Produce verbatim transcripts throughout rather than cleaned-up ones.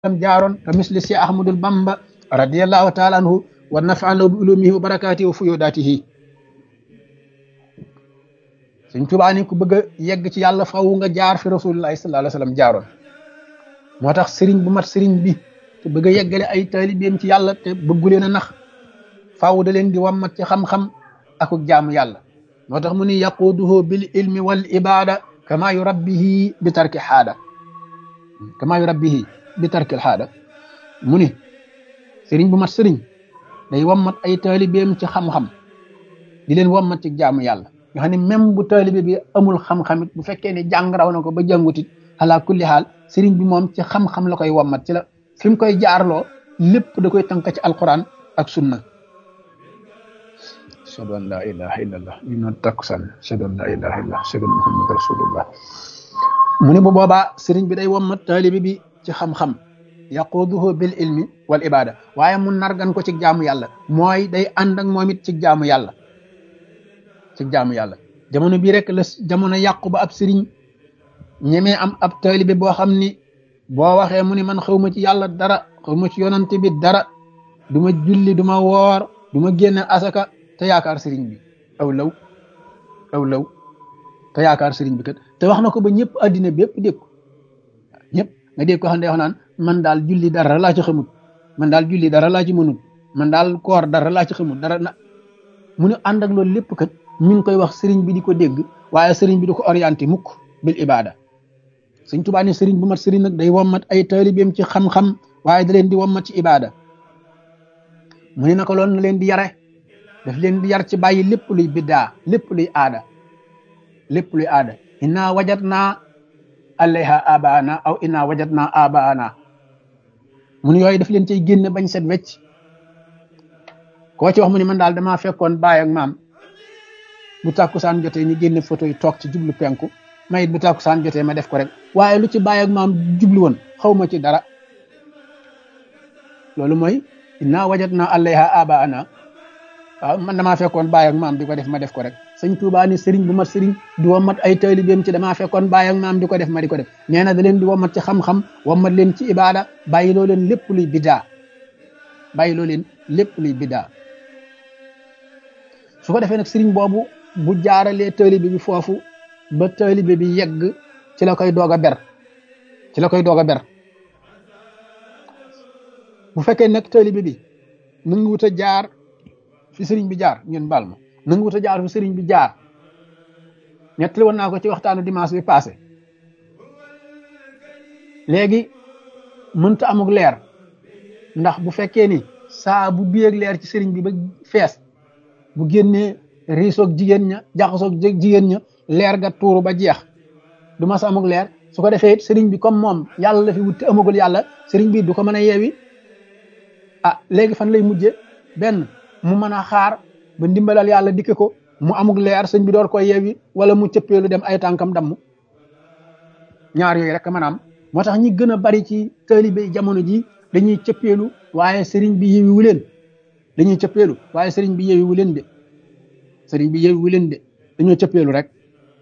jaaroon ka misli si ahmadul bamba radiallahu taala anhu wa nafa'ana bi ulumihi wa barakatihi wa fuyudatihi Sëñ Tuubaa ni ku bëgg a yegg ci yàlla faw nga jaar fi rasulullahi sallallahu alayhi wa sallam jaaroon moo tax sëriñ bu mat sëriñ bi te bëgg a yeggale ay taalibeem ci yàlla te bëggu leen a nax faw da leen di wammat ci xam-xam ak jaamu yàlla moo tax mu ni yaquduhu bil ilmi wal ibada kama yurabbihi bi tarki xaada kama yurabbihi bi tarki xaada mu ni sëriñ bu mat sëriñ day wammat ay taalibeem ci xam-xam di leen wammat ci jaamu yàlla nga xam ne même bu taalibe bi amul xam-xam it bu fekkee ne jàng raw na ko ba jàngutit ala kulli xaal sëriñ bi moom ci xam-xam la koy wammat ci la fi mu koy jaarloo lépp da koy tënk ci alquran ak sunna ashhadu an la ilaha illallah ñu noon takkusaan ashhadu an la ilaha illallah ashhadu anna muhammad rasulullah mu ne bu boobaa sëriñ bi day wammat taalibe bi ci xam-xam yaquduhu bil ilmi wal ibada waaye mu nargan ko ci jaamu yàlla mooy day ànd ak moom it ci jaamu yàlla ci jaamu yàlla jamono bii rek la jamono yàqu ba ab sëriñ ñemee am ab taalibe boo xam ni boo waxee mu ni man xawma ci yàlla dara xawma ci yonante bi dara du ma julli du ma woor du ma génne asaka te yaakaar sëriñ bi aw law aw law te yaakaar sëriñ bi kat te wax na ko ba ñëpp addina bi yëpp dégg ko ñëpp nga dégg ko xam ne wax naan man daal julli dara laa ci xamut man daal julli dara laa ci mënut man daal koor dara laa ci xamut dara na mu ne ànd ak loolu lépp kat mi ngi koy wax sëriñ bi di ko dégg waaye sëriñ bi di ko orienté mukk bil ibada Sëñ Tuubaa ni sëriñ bu mat sëriñ nag day wommat ay taalibeem ci xam-xam waaye da leen di wommat ci ibada mu ne naka loolu na leen di yare daf leen di yar ci bàyyi lépp luy biddaa lépp luy aada lépp luy aada inna wajadna alayha abaana aw inna wajadna abaana mu ne yooyu daf leen cay génne bañ set wecc koo ci wax mu ne man daal damaa fekkoon baay ak maam bu tàkkusaan jotee ñu génne photo yi toog ci jublu penku mayit bu tàkkusaan jotee ma def ko rek waaye lu ci baay ak maam jublu woon xaw ma ci dara loolu mooy inna wajadna alayha abaana waaw man damaa fekkoon baay ak maam di ko def ma def ko rek Sëñ Tuubaa ni sëriñ bu mat sëriñ di wommat ay taalibeem ci damaa fekkoon baay ak maam di ko def ma di ko def nee na da leen di wommat ci xam-xam wommat leen ci ibada bàyyi loo leen lépp luy biddaa bàyyi loo leen lépp luy biddaa su ko defee nag sëriñ boobu bu jaaralee taalibe bi foofu ba taalibe bi yegg ci la koy doog a ber ci la koy doog a ber bu fekkee nag taalibe bi nangu wut a jaar fi sëriñ bi jaar ngeen baal ma nangu wut a jaar fi sëriñ bi jaar ñettali woon naa ko ci waxtaanu dimanche bi passé léegi mënta amuk leer ndax bu fekkee ni saa bu biyeeg leer ci sëriñ bi ba fees bu génnee riisoog jigéen ña jaxasoog jigéen ña leer ga tuuru ba jeex du mas amuk leer su ko defee sëriñ bi comme moom yàlla la fi wut te amagul yàlla sëriñ bi du ko mën a yeewi ah léegi fan lay mujje benn mu mën a xaar ba ndimbalal yàlla dikke ko mu amuk leer sëñ bi door koy yeewi wala mu cëppeelu dem ay tànkam damm ñaar yooyu rek mën a am moo tax ñi gën a bari ci taalibe jamono ji dañuy cëppeelu waaye sëriñ bi yeewiwu leen dañuy cëppeelu waaye sëriñ bi yeewiwu leen de sëriñ bi yeewiwu leen de dañoo cëppeelu rek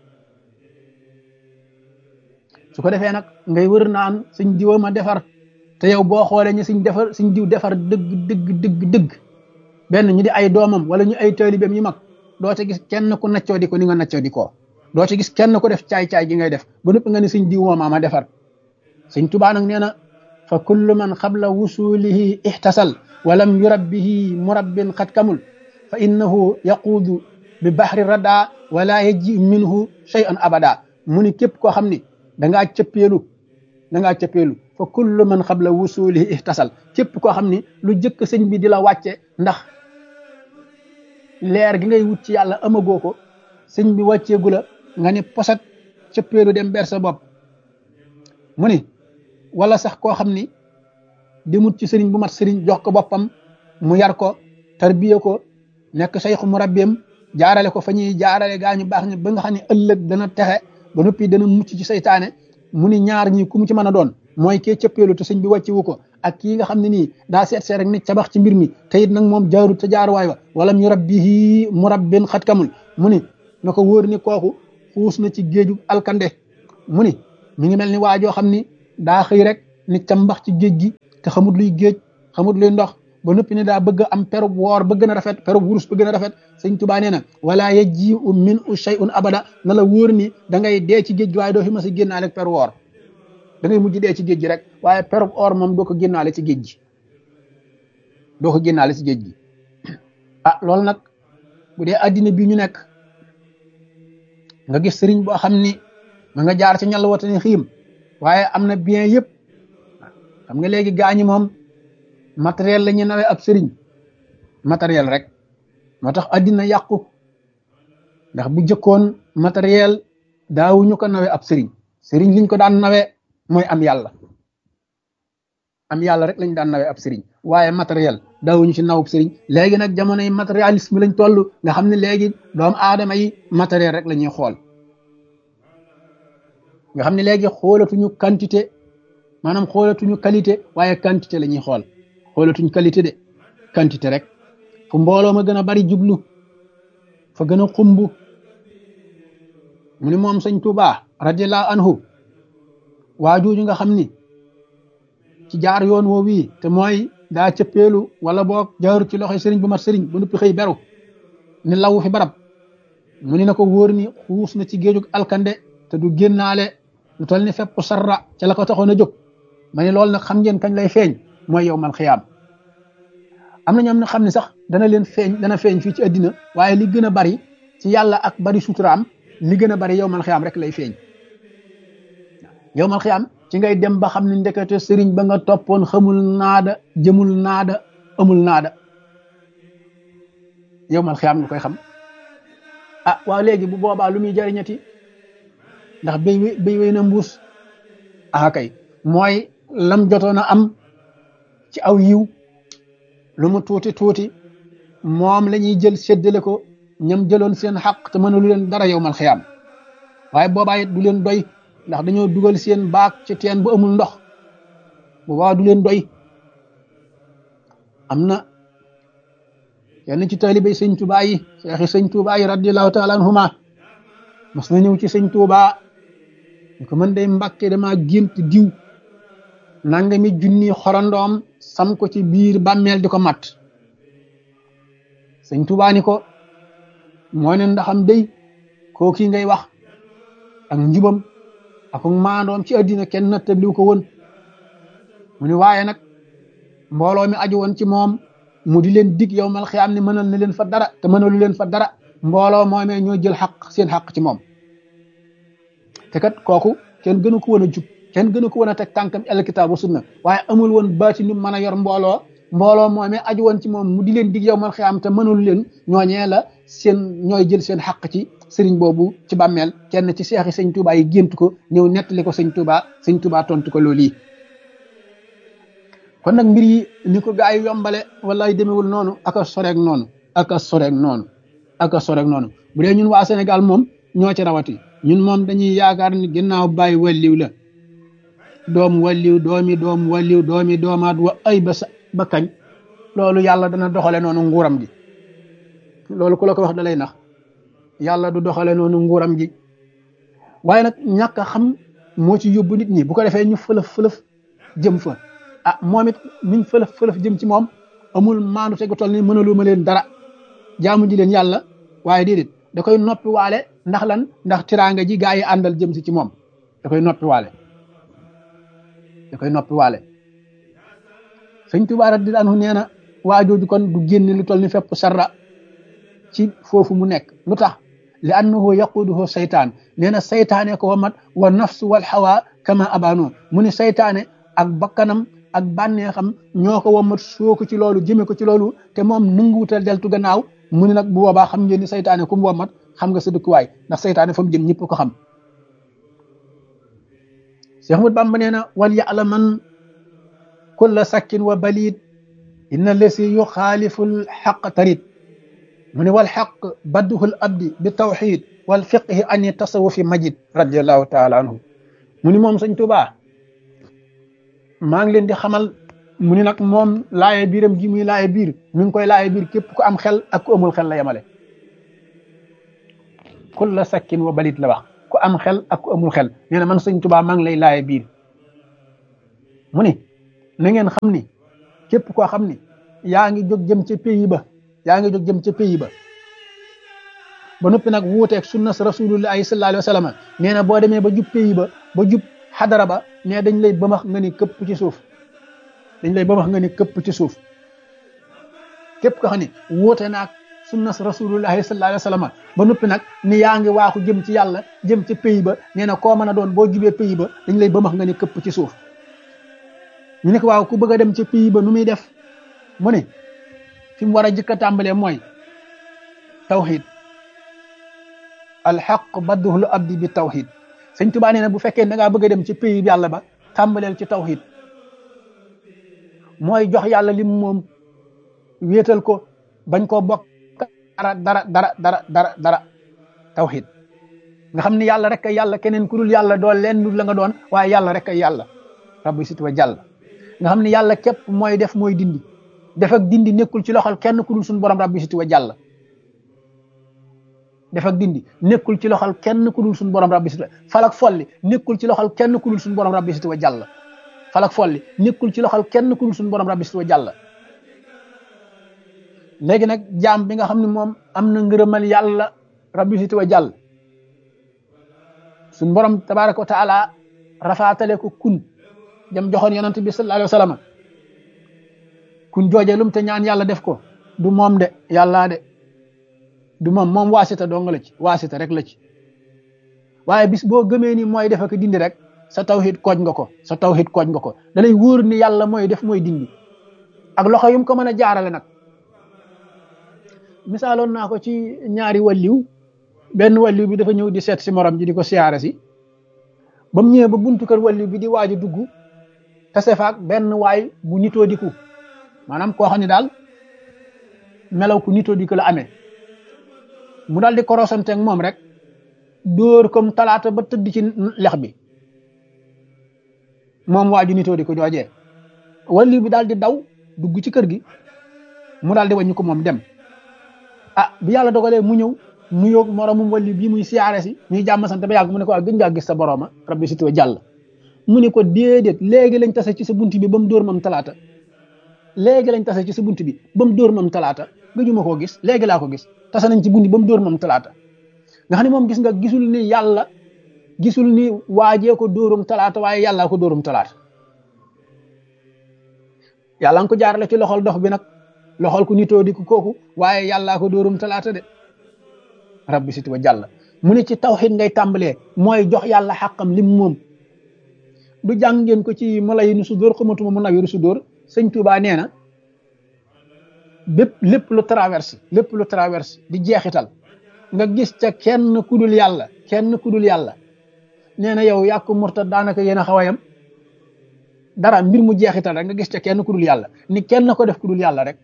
su ko defee nag ngay wër naan suñ diwa ma defar te yow boo xoolee ñu suñ defar suñ diw defar dëgg dëgg dëgg dëgg benn ñu di ay doomam wala ñu ay taalibeem yu mag doo ci gis kenn ku naccoo di ko ni nga naccoo di ko doo ci gis kenn ku def caay-caay gi ngay def ba nëpp nga ni suñ diw moom ma defar Sëñ Tuubaa nag nee na fa kullu man qabla wusulihi ihtasal walam yurabbihi murabbin qad kamul fa innahu yaquudu bi bahri rada wala yaji minhu shay'an abada mu ni képp koo xam ni dangaa cëppeelu dangaa cëppeelu fa kullu man qabla wusulihi ihtasal képp koo xam ni lu jëkk sëñ bi di la wàcce ndax leer gi ngay wut ci yàlla amagoo ko sëñ bi wàcceegu la nga ni posat cëppeelu dem ber sa bopp mu ni wala sax koo xam ni demut ci sëriñ bu mat sëriñ jox ko boppam mu yar ko tarbiya ko nekk sayxu murabbiyam jaarale ko fa ñuy jaarale gaa ñu baax ñi ba nga xam ne ëllëg dana texe ba noppi dana mucc ci saytaane mu ni ñaar ñi ku mu ci mën a doon mooy kee cëppeelu te sëñ bi wàccewu ko ak kii nga xam ne nii daa seet seet rek nit cabax ci mbir mi te it nag moom jaarut te jaaruwaay wa wala mu rabbihi murabbin xat kamul mu ni na ko wóor ni kooku xuus na ci géeju alkande mu ni mi ngi mel ni waajoo xam ni daa xëy rek ni cambax ci géej gi te xamut luy géej xamut luy ndox ba noppi ne daa bëgg am perub woor ba gën a rafet perub wurus ba gën a rafet sëñ Tuubaa nee na wala yaji u min u shay'un abada na la wóor ni da ngay dee ci géej gi waaye doo fi mas a génnaale ak peru woor da ngay mujj dee ci géej gi rek waaye perub or moom doo ko génnaale ci géej gi doo ko génnaale ci géej gi ah loolu nag bu dee addina bi ñu nekk nga gis sëriñ boo xam ni ma nga jaar ci ñal watani xiim waaye am na bien yëpp xam nga léegi gaañi moom matériel la ñu nawee ab sëriñ matériel rek moo tax addina yàqu ndax bu jëkkoon matériel daawuñu ko nawee ab sëriñ sëriñ liñ ko daan nawee mooy am yàlla am yàlla rek lañ daan nawee ab sëriñ waaye matériel daawuñu ci nawub sëriñ léegi nag jamonoy matérialisme lañ toll nga xam ne léegi doomu aadama yi matériel rek la ñuy xool nga xam ne léegi xoolatuñu quantité maanaam xoolatuñu qualité waaye quantité la ñuy xool xoolatuñ qualité de quantité rek fu mbooloo ma gën a bari jublu fa gën a xumb mu ni moom sëñ Tuubaa radiyallahu anhu waajooju nga xam ni ci jaar yoon woo wii te mooy daa cëppeelu wala boog jaaru ci loxoy sëriñ bu mat sëriñ bu nuppi xëy beru ni lawu fi barab mu ni na ko wóor ni xuus na ci géejug alkande te du génnaale lu toll ni fepp sarra ca la ko taxoon a jóg ma ne loolu nag xam ngeen kañ lay feeñ mooy yow mal xiyaam am na ñoom ne xam ne sax dana leen feeñ dana feeñ fii ci àddina waaye li gën a bari ci yàlla ak bari suturaam li gën a bari yow mal xiyaam rek lay feeñ yow mal xiyaam ci ngay dem ba xam ne ndekete sëriñ ba nga toppoon xamul naada jëmul naada amul naada yow mal xiyaam nga koy xam ah waaw léegi bu boobaa lu muy jariñati ndax béy béy wéy na mbuus ah kay mooy lam jotoon a am ci aw yiw lu mu tuuti tuuti moom la ñuy jël séddale ko ñam jëloon seen xaq te mënalu leen dara yow mal xiyaam waaye boobaa it du leen doy ndax dañoo dugal seen baak ci teen bu amul ndox boobaa du leen doy am na yenn ci taalibey sëñ Tuubaa yi seexi sëñ Tuubaa yi radiyallahu taala anhuma mas na ñëw ci sëñ Tuubaa ñu ko mën day Mbàkke dama gént diw nangami junni xorandoom sam ko ci biir bàmmeel di ko mat sëñ Tuubaa ni ko moo ne ndaxam day koo kii ngay wax ak njubam ak maandoom ci àddina kenn nattabliw ko woon mu ni waaye nag mbooloo mi aju woon ci moom mu di leen dig yow mal xiyaam ne mënal na leen fa dara te mënalu leen fa dara mbooloo moomee ñoo jël xaq seen xaq ci moom te kat kooku kenn gënu ko woon a jub kenn gënu ko woon a teg tànkam el kitaab wa sunna waaye amul woon baati nu mën a yor mbooloo mbooloo moomee aju woon ci moom mu di leen dig yow mal xiyaam te mënalu leen ñooñee la seen ñooy jël seen xaq ci sëriñ boobu ci bàmmeel kenn ci seexi sëñ Tuubaa yi gént ko ñëw nettali ko sëñ Tuubaa sëñ Tuubaa tontu ko loolu yi kon nag mbir yi ni ko gaa yi yombale wallaay demewul noonu aka soreeg noonu aka soreeg noonu aka soreeg noonu bu dee ñun waa Sénégal moom ñoo ci rawati ñun moom dañuy yaakaar ni ginnaaw bàyyi walliw la doom walliw doomi doom walliw doomi doomaat wa ay ba sa ba kañ loolu yàlla dana doxale noonu nguuram gi loolu ku la ko wax da lay nax yàlla du doxale noonu nguuram gi waaye nag ñàkk a xam moo ci yóbbu nit ñi bu ko defee ñu fëlëf fëlëf jëm fa ah moom it miñ fëlëf fëlëf jëm ci moom amul maandu tegu toll ni mënalu ma leen dara jaamu ji leen yàlla waaye déedéet da koy noppi waale ndax lan ndax tiraanga ji gaa yi àndal jëm si ci moom da koy noppi waale da koy noppi waale sëñ Tuubaa radiyallaahu anhu nee na waajooju kon du génne lu toll ni fépp sarra ci foofu mu nekk lu tax li annahu yaquduhu saytaan nee na saytaane ko wamat wa nafsu wal hawa kama abano mu ni saytaane ak bakkanam ak bànneexam ñoo ko wamat soo ko ci loolu jëme ko ci loolu te moom nanguwutal deltu gannaaw mu ni nag bu boobaa xam ngeen ni saytaane ku mu wamat xam nga sa dëkkuwaay ndax saytaane fa mu jëm ñëpp ko xam Cheikh Ahmadou Bamba nee na wal ya'laman kulla sakkin wa balid inna lasi yuxaaliful xaq tarit mu ne wal xaq badduhul abdi bi tawxid wal fiqhi ani tasawufi majid radiallahu taala anhu mu ni moom sëñ Tuubaa maa ngi leen di xamal mu ni nag moom laaye biiram gi muy laaye biir mi ngi koy laaye biir képp ku am xel ak ku amul xel la yemale kulla sakkin wa balit la wax ku am xel ak ku amul xel nee na man sëñ Tuubaa maa ngi lay laaye biir mu ni na ngeen xam ni képp koo xam ni yaa ngi jóg jëm ca pays ba yaa ngi jóg jëm ca pays ba ba noppi nag wuuteeg sunna rasulullahi sallallahu alayhi wa sallam nee na boo demee ba jub pays ba ba jub xadara ba ne dañ lay bëmax nga ni këpp ci suuf dañ lay bëmax nga ni këpp ci suuf képp ko xam ni wuute naag sunna rasulullahi sallallahu alayhi wa sallam ba noppi nag ni yaa ngi waaxu jëm ci yàlla jëm ci pays ba nee na koo mën a doon boo jubee pays ba dañ lay bëmax nga ni këpp ci suuf ñu ne ko waaw ku bëgg a dem ci pays ba nu muy def mu ne fi mu war a jëkk a tàmbalee mooy tawxid alxaq badduhul abdi bi tawxid sëñ Tuubaa nee na bu fekkee da ngaa bëgg a dem ci pays yàlla ba tàmbaleel ci tawxid mooy jox yàlla lim moom wéetal ko bañ koo bokk dara dara dara dara dara dara tawxid nga xam ni yàlla rek ay yàlla keneen ku dul yàlla doon leen dul la nga doon waaye yàlla rek ay yàlla rabbi sit wa jàll nga xam ni yàlla képp mooy def mooy dindi def ak dindi nekkul ci loxol kenn ku dul suñu borom rabbi sit wa jàll def ak dindi nekkul ci loxol kenn ku dul suñu borom rabbi sit wa falak folli nekkul ci loxol kenn ku dul suñu borom rabbi sit wa jàll falak folli nekkul ci loxol kenn ku dul suñu borom rabbi sit wa jàll léegi nag jaam bi nga xam ne moom am na ngërëmal yàlla rabbi sit wa jàll suñu borom tabaraka wa taala rafaatale ko kun jam joxoon yonent bi sallallahu alayhi wa sallam kun jooje lum te ñaan yàlla def ko du moom de yàllaa de du moom moom waasita dong la ci waasita rek la ci waaye bis boo gëmee ni mooy def ak dindi rek sa tawhid kooj nga ko sa tawhid kooj nga ko da lay wóor ni yàlla mooy def mooy dindi ak loxo yum ko mën a jaarale nag misaaloon naa ko ci ñaari walliw benn walliw bi dafa ñëw di seet si morom ji di ko siyaare si ba mu ñëwee ba buntu kër walliw bi di waaj a dugg tase faak benn waay bu nitoo diku maanaam koo xam ne daal melaw ku nitoo diku la amee mu daal di korosante ak moom rek dóor comme talaata ba tëdd ci lex bi moom waaju nitoo diku joojee walliw bi daal di daw dugg ci kër gi mu daal di wàññi ko moom dem ah bi yàlla dogalee mu ñëw nuyoo moromum walliw bi muy siyaare si ñuy jàmm sant ba yàgg mu ne ko waaw gën ngaa gis sa borooma rabbi sit wa jàll mu ne ko déedéet léegi lañ tase ci sa bunt bi ba mu dóor moom talaata léegi lañ tase ci sa bunt bi ba mu dóor moom talaata gëjuma koo gis léegi laa ko gis tase nañ ci bunt bi ba mu dóor moom talaata nga xam ne moom gis nga gisul ni yàlla gisul ni waajee ko dóorum talaata waaye yàllaa ko dóorum talaata yàlla nga ko jaarale ci loxol dox bi nag loxol ku nitoo di ko kooku waaye yàllaa ko dóorum talaata de rabbi sit wa jàll mu ne ci tawhid ngay tàmbalee mooy jox yàlla xàqam lim moom du jàng ngeen ko ci Malayinu Sudóor xamatuma mu nawiru Sudóor sëñ Tuubaa nee na bépp lépp lu traverse lépp lu traverse di jeexital nga gis ca kenn kudul yàlla kenn kudul yàlla nee na yow yàqu murtad daanaka yéen a xaw a yam dara mbir mu jeexital rek nga gis ca kenn kudul yàlla ni kenn ko def kudul yàlla rek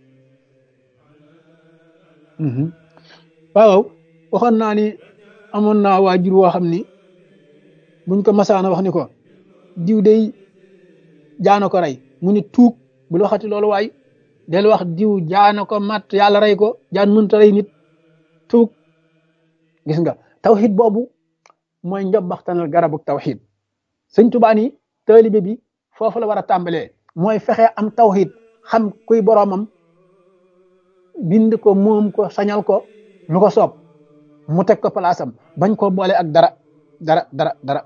waaw waxoon naa ni amoon naa waajur woo xam ni buñ ko masaana wax ni ko diw day jaana ko rey mu ni tuug bul waxati loolu waay del wax diw jaana ko mat yàlla rey ko jaan mënta rey nit tuug gis nga tawxid boobu mooy njobbaxtanal garabu tawxid sëñ Tuubaa ni taalibe bi foofu la war a tàmbalee mooy fexe am tawxid xam kuy boroomam bind ko moom ko sañal ko lu ko soob mu teg ko palaasam bañ koo boole ak dara dara dara dara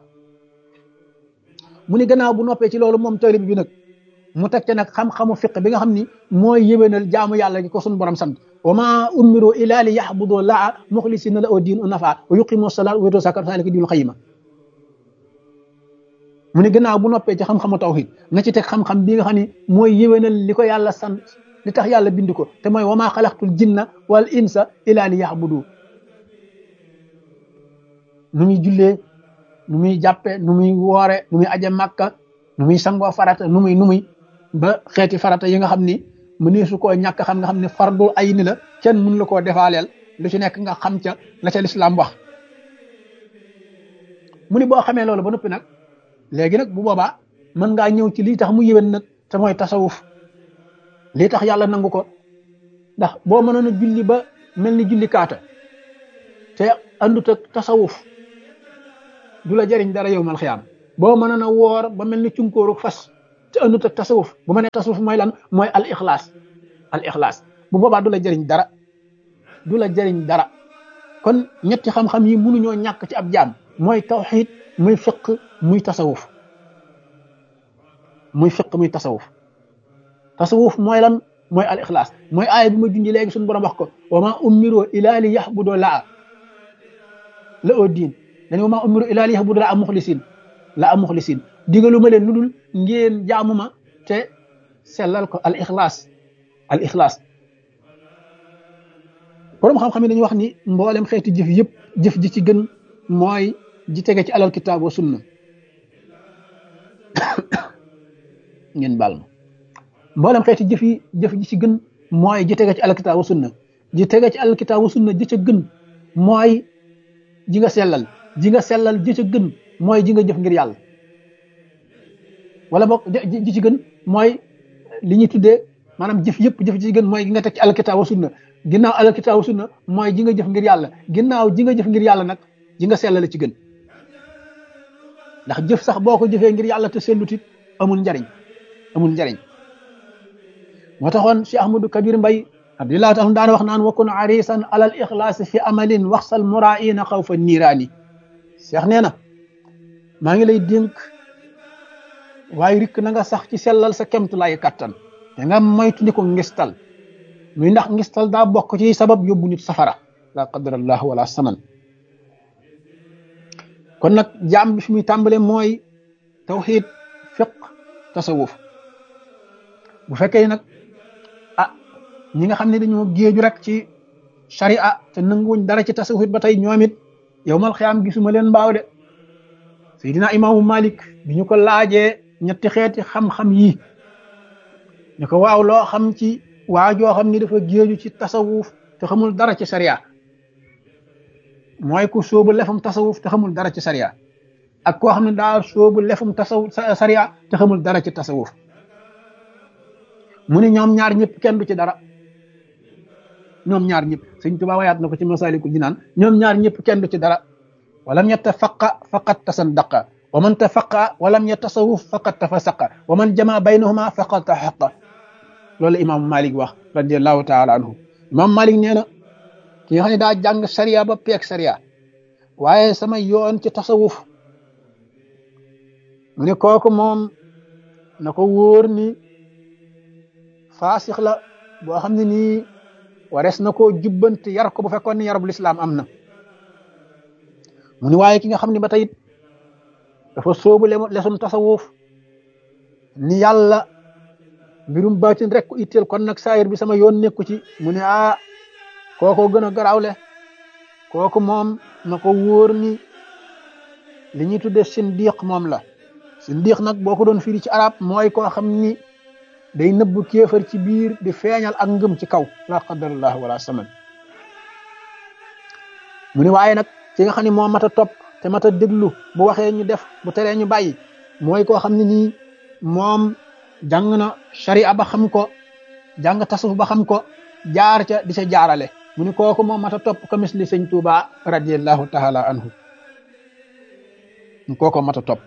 mu ni gannaaw bu noppee ci loolu moom taalibe bi nag mu teg ca nag xam-xamu fiq bi nga xam ni mooy yéwénal jaamu yàlla gi ko suñu borom sant wa ma umiru illa li yaxbudu laa muxlisina lahu diin unafa wa yuqimu salaat wa yutu zakat zalika diinul qayyima mu ni gannaaw bu noppee ci xam-xamu tawhid na ci teg xam-xam bi nga xam ni mooy yéwénal li ko yàlla sant li tax yàlla bind ko te mooy wa ma xalaqtul jinna wal insa illa li yaxbudu nu muy jullee nu muy jàppe nu muy woore nu muy aje màkka nu muy sangoo farata nu muy nu muy ba xeeti farata yi nga xam ni mënee su koo ñàkk xam nga xam ne fardul ay ni la kenn mun la koo defaaleel lu ci nekk nga xam ca la ca lislaam wax mu ni boo xamee loolu ba noppi nag léegi nag bu boobaa mën ngaa ñëw ci lii tax mu yéwén nag te mooy tasawuf lii tax yàlla nangu ko ndax boo mënoon a julli ba mel ni julli kaata te andut ak tasawuf du la jëriñ dara yow mal xiyaam boo mënoon a woor ba mel ni cunkóoru fas te ëndut ak tasawuf bu ma nee tasawuf mooy lan mooy al ixlaas al ixlaas bu boobaa du la jëriñ dara du la jëriñ dara kon ñetti xam-xam yi mënuñoo ñàkk ci ab jaam mooy tawxiid muy fiq muy tasawuf muy fiq muy tasawuf tasawuf mooy lan mooy al ixlaas mooy aaya bi ma junji léegi suñu borom wax ko wa ma umiru ila li yaxbudu laa la oo diin dañu wa ma umiru ila li yaxbudu laa muxlisin la a muxlisin digalu ma leen lu dul ngeen jaamu ma te sellal ko al ixlaas al ixlaas borom xam-xam yi dañuy wax ni mboolem xeeti jëf yëpp jëf ji ci gën mooy ji tege ci alal kitaab wa sunna ngeen baal ma mboolem xeeti jëf yi jëf ji ci gën mooy ji tege ci alal kitaab wa sunna ji tege ci alal kitaab wa sunna ji ca gën mooy ji nga sellal ji nga sellal ji ca gën mooy ji nga jëf ngir yàlla wala boog ji ci gën mooy li ñuy tuddee maanaam jëf yëpp jëf ji ci gën mooy gi nga teg ci alal kitaab wa sunna ginnaaw alal kitaab wa sunna mooy ji nga jëf ngir yàlla ginnaaw ji nga jëf ngir yàlla nag ji nga sellal ci gën ndax jëf sax boo ko jëfee ngir yàlla te sellutit amul njariñ amul njariñ moo taxoon Cheikh Ahmadou Kabir Mbay abdillah taala daan wax naan wakun arisan alal ixlaasi fi amalin waxsal muraina xawfa niiraani Cheikh nee na maa ngi lay dénk waaye rikk na nga sax ci sellal sa kemtu lay kattan te nga moytu ni ko ngistal muy ndax ngistal daa bokk ci sabab yóbbu nit safara la qadarallah wala saman kon nag jaam bi fi muy tàmbale mooy tawxiid fiq tasawuf bu fekkee nag ah ñi nga xam ne dañoo géeju rek ci sharia te nanguwuñ dara ci tasawuf ba tey ñoom it yowmal xiyaam gisuma leen mbaaw de Seydina imaamu Malik bi ñu ko laajee ñetti xeeti xam-xam yi ñu ko waaw loo xam ci waa joo xam ni dafa géeju ci tasawuf te xamul dara ci sharia mooy ku sóobu lefum tasawuf te xamul dara ci sharia ak koo xam ne daa sóobu lefum tasawuf sharia te xamul dara ci tasawuf mu ne ñoom ñaar ñëpp kenn du ci dara ñoom ñaar ñëpp Sëñ Tuubaa wayaat na ko ci Masaalikul Jinaan ñoom ñaar ñëpp kenn du ci dara walam yatafaqa faqad tasandaqa wa man tafaqa walam yatasawuf faqad tafasaqa wa man jama baynahuma faqad tahaqa loolu imaamu Malik wax radiallahu taala anhu imaamu Malik nee na ki nga xam ne daa jàng sariya ba peeg sariya waaye sama yoon ci tasawuf mu ne kooku moom na ko wóor ni faasix la boo xam ne nii warees na koo jubbante yar ko bu fekkoon ni yarub lislaam am na mu ni waaye ki nga xam ne ba tey dafa sóobu lesum tasawuf ni yàlla mbirum baatin rek ko itteel kon nag saayir bi sama yoon nekku ci mu ne ah kooko gën a garaawle kooku moom na ko wóor ni li ñuy tudde sindiq moom la sindiq nag boo ko doon firi ci arab mooy koo xam ni day nëbbu kéefar ci biir di feeñal ak ngëm ci kaw la qadarallah wala saman mu ni waaye nag ci nga xam ne moo mat a topp te mat a déglu bu waxee ñu def bu teree ñu bàyyi mooy koo xam ne nii moom jàng na sharia ba xam ko jàng tasawuf ba xam ko jaar ca di ca jaarale mu ni kooku moom mat a topp ko misli Sëñ Tuubaa radiallahu taala anhu kooku mat a topp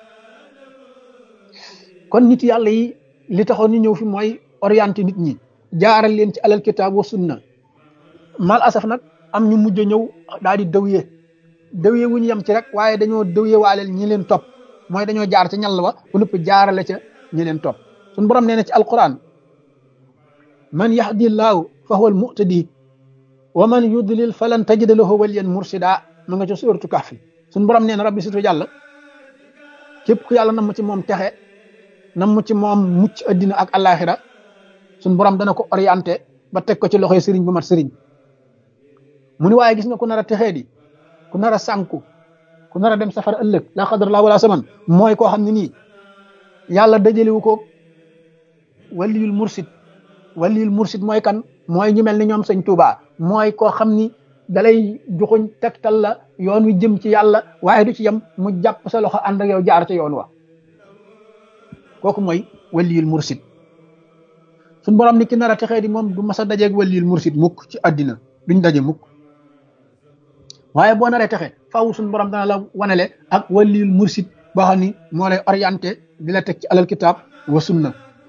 kon nit yàlla yi li taxoon ñu ñëw fi mooy orienté nit ñi jaaral leen ci alal kitaab wa sunna mal asaf nag am ñu mujj a ñëw daal di dëwye dëwye wuñu yem ci rek waaye dañoo dëwye waaleel ñi leen topp mooy dañoo jaar ca ñal wa bu nëpp jaarale ca ñi leen topp suñu borom nee na ci alquran man yahdi llaahu fa huwa al muhtadi wa man yudlil falan tajida lahu waliyan mursida ma nga ca suuratu kahfi suñu borom nee na rabbi surtout yàlla képp ku yàlla nam ci moom texe nam ci moom mucc addina ak alaxira suñu borom dana ko orienté ba teg ko ci loxoy sëriñ bu mat sëriñ mu ni waaye gis nga ku nar a texee di ku nar a sànku ku nar a dem safara ëllëg la xadar laa wala saman mooy koo xam ne nii yàlla dajalewu ko waliyul mursid waliyul mursid mooy kan mooy ñu mel ni ñoom Sëñ Tuubaa mooy koo xam ni dalay joxuñ tegtal la yoon wi jëm ci yàlla waaye du ci yem mu jàpp sa loxo ànd ak yow jaar ca yoon wa kooku mooy waliyul mursid suñ borom ni ki nar a texee di moom du mas a dajeeg waliyul mursid mukk ci àddina duñ daje mukk waaye boo naree texe faaw suñ borom dana la wanale ak waliyul mursid boo xam ni moo lay orienté di la teg ci alal kitaab wa sunna.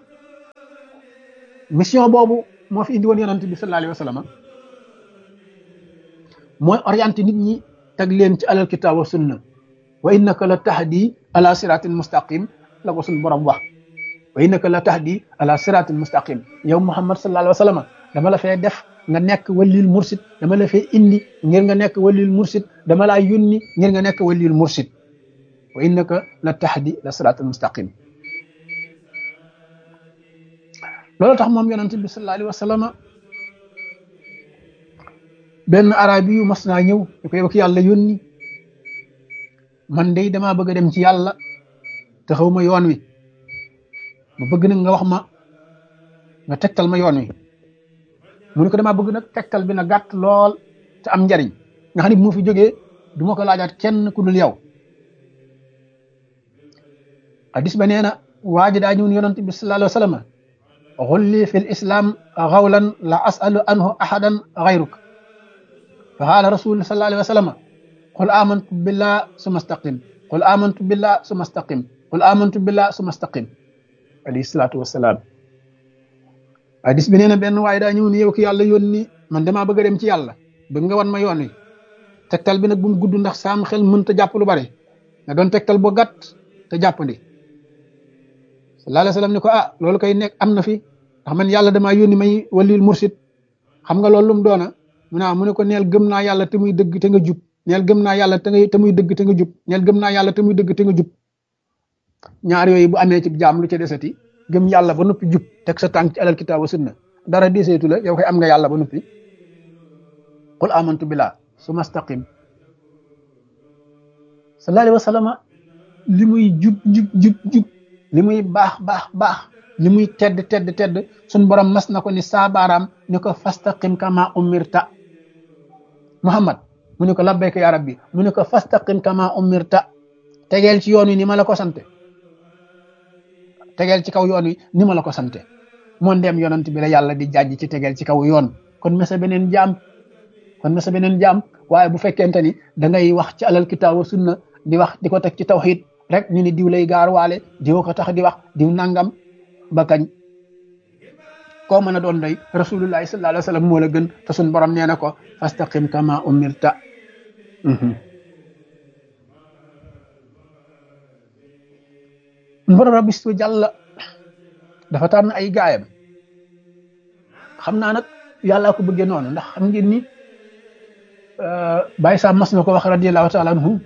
mission boobu moo fi indi woon yonent bi sallallahu alayhi wa sallam mooy orienté nit ñi teg leen ci alal kitaab wa sunna. wa innaka la tahdi ala siratin mustaqim la ko suñ borom wax wa innaka la tahdi ala siratin mustaqim yow Muhammad sallallahu alayhi wa sallam dama la fee def nga nekk walil mursid, dama la fee indi ngir nga nekk walil mursid, dama laa yónni ngir nga nekk walil mursid. wa innaka la tahdi la siratal mustaqim. loolu tax moom yonent bi sallallahu alayhi wa sallam benn arabi yu mas naa ñëw ñu ko yow ki yàlla yónni man day damaa bëgg a dem ci yàlla te xaw ma yoon wi ma bëgg nag nga wax ma nga tegtal ma yoon wi mu ne ko damaa bëgg nag tegtal bi na gàtt lool te am njariñ nga xam ne bu ma fi jógee du ma ko laajaat kenn ku dul yow. hadis ba nee na waa ji daa ñëw ne yonent bi sallallahu alayhi wa sallam xulli fi l islam xawlan la asalu anhu ahadan xayruk fa qaala rasul sallallahu alayhi wa sallam qul amantu billah summa staqim qul amantu billah summa staqim qul amantu billah summa staqim alayhi salaatu wasalaam. hadis bi nee na benn waaye daa ñëw ni yow ki yàlla yónni man damaa bëgg a dem ci yàlla bëgg nga wan ma yoon wi tegtal bi nag bu mu gudd ndax saam xel mënta jàpp lu bari nga doon tegtal boo gàtt te jàppandi. sallallahu alayhi wa sallam ni ko ah loolu koy nekk am na fi ndax man yàlla damaa yónni may walil mursid xam nga loolu lu mu doona mu ne mu ne ko neel gëm naa yàlla te muy dëgg te nga jub neel gëm naa yàlla te ngay te muy dëgg te nga jub neel gëm naa yàlla te muy dëgg te nga jub. ñaar yooyu bu amee ci jaam lu ca desati gëm yàlla ba noppi jub teg sa tànk ci alal kitaab wa sunna dara deseetu la yow koy am nga yàlla ba noppi. qul amantu billah summa staqim. sallallahu alayhi wa sallam li muy jub jub jub jub li muy baax baax baax li muy tedd tedd tedd suñ borom mas na ko ni saabaaraam ni ko fastaqim kama umirta. Muhammad mu ne ko labbayka ya rabbi mu ne ko fastaqim kama umirta tegeel ci yoon wi ni ma la ko sante tegeel ci kaw yoon wi ni ma la ko sante moo ndeem yonent bi la yàlla di jàjj ci tegeel ci kaw yoon kon mesa beneen jaam kon mesa beneen jaam waaye bu fekkente ni da ngay wax ci alal kitaab wa sunna di wax di ko teg ci tawhid rek ñu ni diw lay gaar waale diw ko tax di wax diw nangam ba kañ koo mën a doon doy rasulullahi sallallahu alayhi wa sallam moo la gën te suñ borom nee na ko fastaqim kama umirta. borom rabbi su jàlla dafa tànn ay gaayam xam naa nag yàllaa ko bëggee noonu ndax xam ngeen ni Baye Sam mas na ko wax radiyallahu taala anhu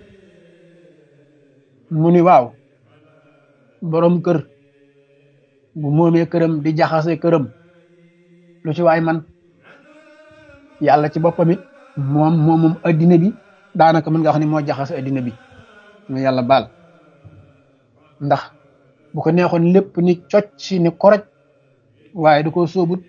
mu ni waaw borom kër bu moomee këram di jaxase këram lu ci waay man yàlla ci boppam it moom moom moom addina bi daanaka mën nga wax ni moo jaxase addina bi mu yàlla baal ndax bu ko neexoon lépp ni cocc si ni koroj waaye du ko sóobut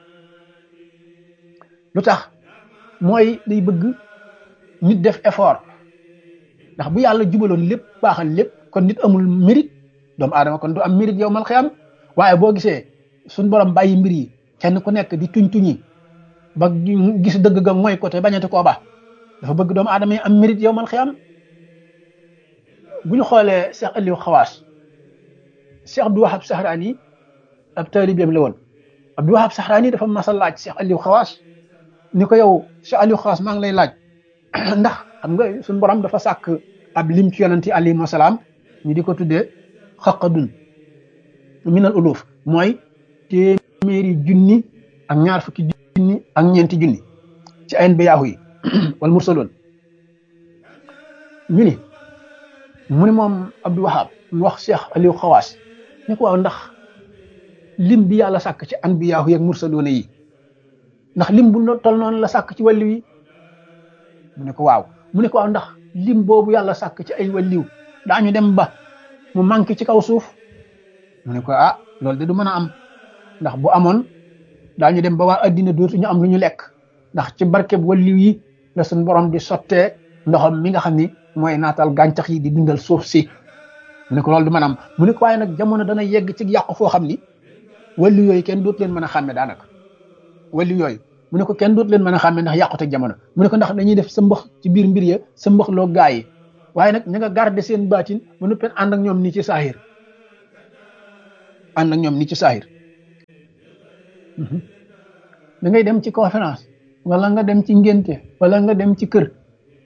lu tax mooy day bëgg nit def effort ndax bu yàlla jubaloon lépp baaxal lépp kon nit amul mérite doomu aadama kon du am mérite yow mal xiyam waaye boo gisee suñ borom bàyyi mbir yi kenn ku nekk di tuñ tuñi ba gis dëgg ga mooy côté bañati koo baax dafa bëgg doomu aadama yi am mérite yow mal xiyam bu ñu xoolee Cheikh Aliou Xawaas Cheikh Abdou Wahab Sahrani ab taalibeem la woon Abdou Wahab Sahrani dafa mas a laaj Cheikh Aliou Xawaas ni ko yow Cheikh Aliou Xawaas maa ngi lay laaj ndax xam nga suñu borom dafa sàkk ab lim ci yonanti alayhi salaam ñu di ko tuddee xaqadun minal uluf mooy téeméeri junni ak ñaar fukki junni ak ñeenti junni ci ayen bayaahu yi wal mursaloon ñu ni mu ni moom Abdou Wahab mu wax Cheikh Aliou Xawaas ni ko waaw ndax lim bi yàlla sàkk ci anbiyaahu yi ak mursaloon yi ndax lim bu tol noonu la sàkk ci wàllu yi mu ne ko waaw mu ne ko waaw ndax lim boobu yàlla sàkk ci ay wàlliw daañu dem ba mu manqué ci kaw suuf mu ne ko ah loolu de du mën a am ndax bu amoon daañu dem ba waa addina dootuñu am lu ñu lekk ndax ci barkeb wàlliw yi la suñ borom di sottee ndoxam mi nga xam ni mooy naatal gàncax yi di dundal suuf si mu ne ko loolu du mën a am mu ne ko waaye nag jamono dana yegg ci yàqu foo xam ni wàlliw yooyu kenn dootu leen mën a xàmme daanaka wàlliw yooyu mu ne ko kenn dootu leen mën a xàmme ndax yàqute jamono mu ne ko ndax dañuy def sa mbax ci biir mbir ya sa mbax loo gaa yi waaye nag ña nga garder seen baatin ba noppi ànd ak ñoom nii ci saahir ànd ak ñoom nii ci saahir da ngay dem ci conférence wala nga dem ci ngénte wala nga dem ci kër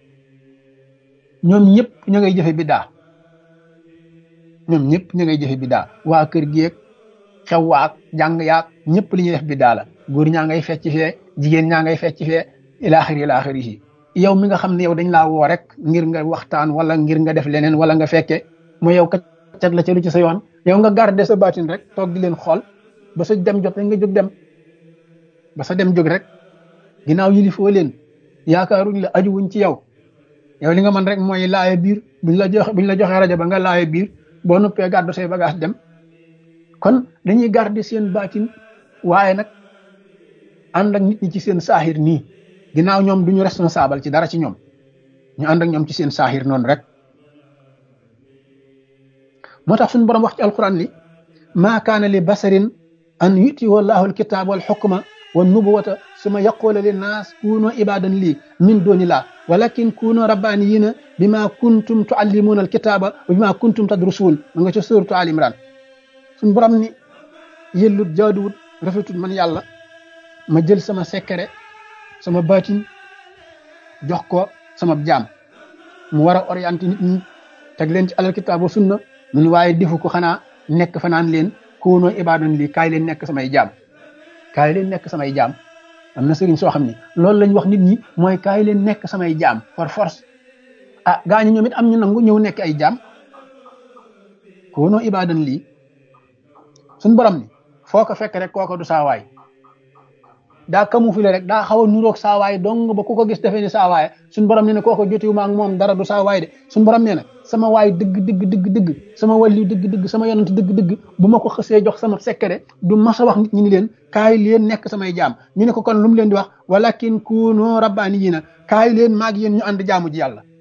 ñoom ñëpp ña ngay jëfe biddaa ñoom ñëpp ña ngay jëfe biddaa waa kër gi xew waak jàng yaak ñëpp li ñuy def biddaa la góor ñaa ngay fecc fee jigéen ñaa ngay fecc fee ilaaxiri ilaaxiri yi yow mi nga xam ne yow dañ laa woo rek ngir nga waxtaan wala ngir nga def leneen wala nga fekke mooy yow kat cat la ca lu ci sa yoon yow nga garder sa baatin rek toog di leen xool ba sa dem jot rek nga jóg dem ba sa dem jóg rek ginnaaw yilifoo leen yaakaaruñ la ajuwuñ ci yow yow li nga mën rek mooy laaye biir buñ la joxe buñ la joxee rajo ba nga laaye biir boo noppee gàddu say bagage dem kon dañuy garder seen baatin waaye nag ànd ak nit ñi ci seen saaxir nii ginnaaw ñoom duñu responsable ci dara ci ñoom ñu ànd ak ñoom ci seen saaxir noonu rek moo tax suñu borom wax ci alquran li maa kaana li basarin an yutihi wallahu alkitaaba wal xukma wa nubuwata suma yaqula linnaas kuunu ibadan lii min dooni laa walakin kuunu rabbaniyina bima kuntum tuallimuna alkitaaba wa bima kuntum tadrusuun ma nga ca suuratu al imran suñu borom ni yellut jaaduwut rafetut man yàlla ma jël sama secret sama baatin jox ko sama jaam mu war a orienté nit ñi teg leen ci alal kitaab wa sunna mun waaye defu ko xanaa nekk fa naan leen kuunu ibadan lii kaay leen nekk samay jaam kaay leen nekk samay jaam am na sëriñ soo xam ne loolu lañ wax nit ñi mooy kaay leen nekk samay jaam par force ah gaa ñi ñoom it am ñu nangu ñëw nekk ay jaam kuunu ibadan lii suñ borom ni foo ko fekk rek kooko du saawaay daa camouflé rek daa xaw a nuroog saawaay dong ba ku ko gis defee ni saawaay suñ borom nee na kooko jotiwuma ak moom dara du saawaay de suñ borom nee na sama waay dëgg dëgg dëgg dëgg sama wàllu dëgg dëgg sama yonent dëgg dëgg bu ma ko xësee jox sama secret du mas a wax nit ñi ni leen kaay leen nekk samay jaam ñu ne ko kon lu mu leen di wax walakin kuunu rabbaaniyiina kaay leen maag yéen ñu ànd jaamu ji yàlla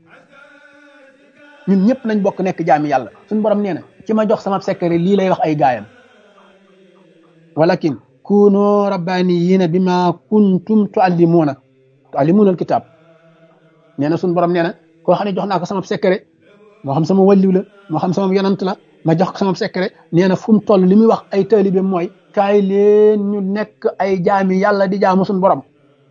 ñun ñëpp nañ bokk nekk jaami yàlla suñ borom nee na ci ma jox sama secret lii lay wax ay gaayam walakin kuunu rabbaaniyiina bima kuntum tuallimuuna tuallimuuna alkitab nee na suñ borom nee na koo xam ne jox naa ko sama secret moo xam sama wàlliw la moo xam sama yonant la ma jox ko sama secret nee na fu mu toll li muy wax ay taalibe mooy kaay leen ñu nekk ay jaami yàlla di jaamu suñ borom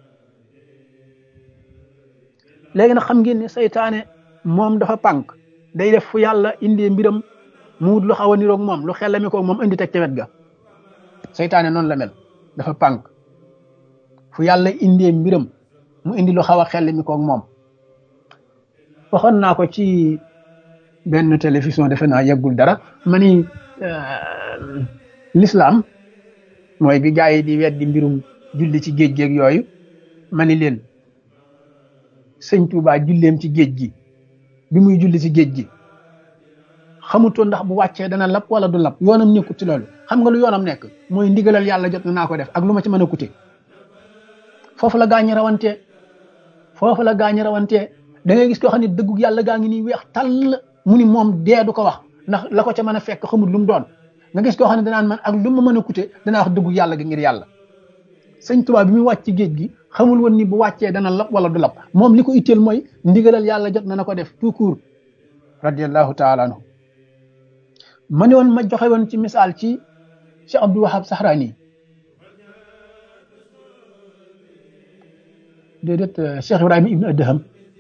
léegi nag xam ngeen ne saytaane moom dafa pànk day def fu yàlla indee mbiram mu wut lu xaw a niroog moom lu xel mi ko moom indi teg ca wet ga saytaane noonu la mel dafa pànk fu yàlla indee mbiram mu indi lu xaw a xel mi ko moom waxoon naa ko ci benn télévision defe naa yeggul dara ma ni l'islam mooy bi gaa yi di weddi mbirum julli ci géej géej yooyu ma ni leen sëñ Tuubaa julleem ci géej gi bi muy julli ci géej gi xamutoon ndax bu wàccee dana lap wala du lap yoonam nekkut ci loolu xam nga lu yoonam nekk mooy ndigalal yàlla jot na naa ko def ak lu ma ci mën a coûter foofu la gaañi rawantee foofu la gaañi rawantee da ngay gis koo xam ne dëggug yàlla gaa ngi nii weex tàll mu ni moom dee du ko wax ndax la ko ca mën a fekk xamul lu mu doon nga gis koo xam ne danaan man ak lu ma mën a coûter danaa wax dëggug yàlla gi ngir yàlla sëñ Tuubaa bi muy wàcc ci géej gi xamul woon ni bu wàccee dana lap wala du lap moom li ko itteel mooy ndigalal yàlla jot na na ko def tout court radiyallahu taala anhu ma ne woon ma joxe woon ci misaal ci Cheikh Abdou Wahab Sahrani déedéet Cheikh Ibrahima Ibn Adham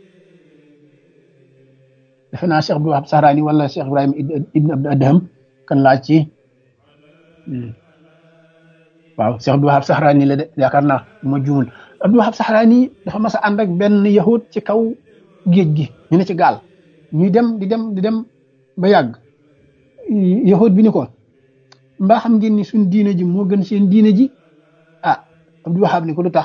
defe naa Cheikh Abdou Wahab Sahrani wala Cheikh Ibrahima Ibn Adham kan laa ci waaw Cheikh Abdou Wahab Sahrani la de yaakaar naa ma juumul Abdou Wahab Sahrani dafa mas a ànd ak benn yahud ci kaw géej gi ñu ne ci gaal ñuy dem di dem di dem ba yàgg yahud bi ni ko mbaa xam ngeen ni suñ diine ji moo gën seen diine ji ah Abdou Wahab ni ko lu tax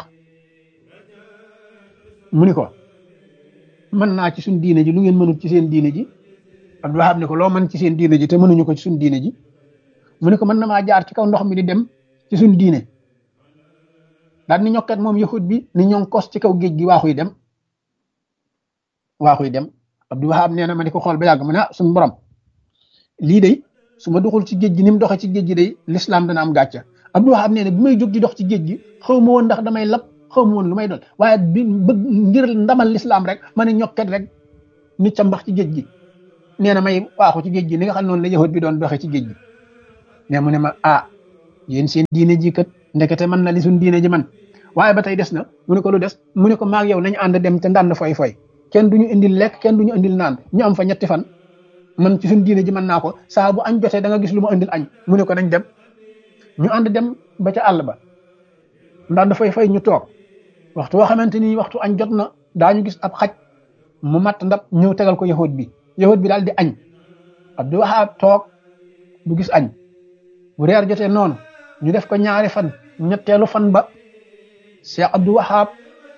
mu ni ko mën naa ci suñ diine ji lu ngeen mënut ci seen diine ji Abdou Wahab ni ko loo mën ci seen diine ji te mënuñu ko ci suñ diine ji mu ni ko mën na maa jaar ci kaw ndox mi di dem ci suñ diine daal ni ñokkat moom yahud bi ni ñoo kos ci kaw géej gi waaxuy dem waaxuy dem Abdou Wahab nee na ma di ko xool ba yàgg mu ne ah suñu borom lii de su ma doxul ci géej gi ni mu doxee ci géej gi day l'islam dana am gàcca Abdou Wahab nee na bi may jóg di dox ci géej gi xaw ma woon ndax damay lab xaw ma woon lu may doon waaye bi bëgg ngir ndamal l'islam rek ma ne ñokkat rek nit ca mbax ci géej gi nee na may waaxu ci géej gi ni nga xam noonu la yahud bi doon doxee ci géej gi ne mu ne ma ah yéen seen diine ji kat ndekete man na li suñ diine ji man waaye ba tey des na mu ne ko lu des mu ne ko maag yow nañu ànd dem te ndànd foy foy kenn duñu indil lekk kenn duñu indil naan ñu am fa ñetti fan man ci suñ diine ji mën naa ko saa bu añ jotee da nga gis lu ma indil añ mu ne ko nañ dem ñu ànd dem ba ca àll ba ndànd foy foy ñu toog waxtu woo xamante ni waxtu añ jot na daañu gis ab xaj mu matt ndab ñëw tegal ko yahud bi yahud bi daal di añ Abdou Wahab toog du gis añ bu reer jotee noonu ñu def ko ñaari fan ñetteelu fan ba Cheikh Abdou Wahab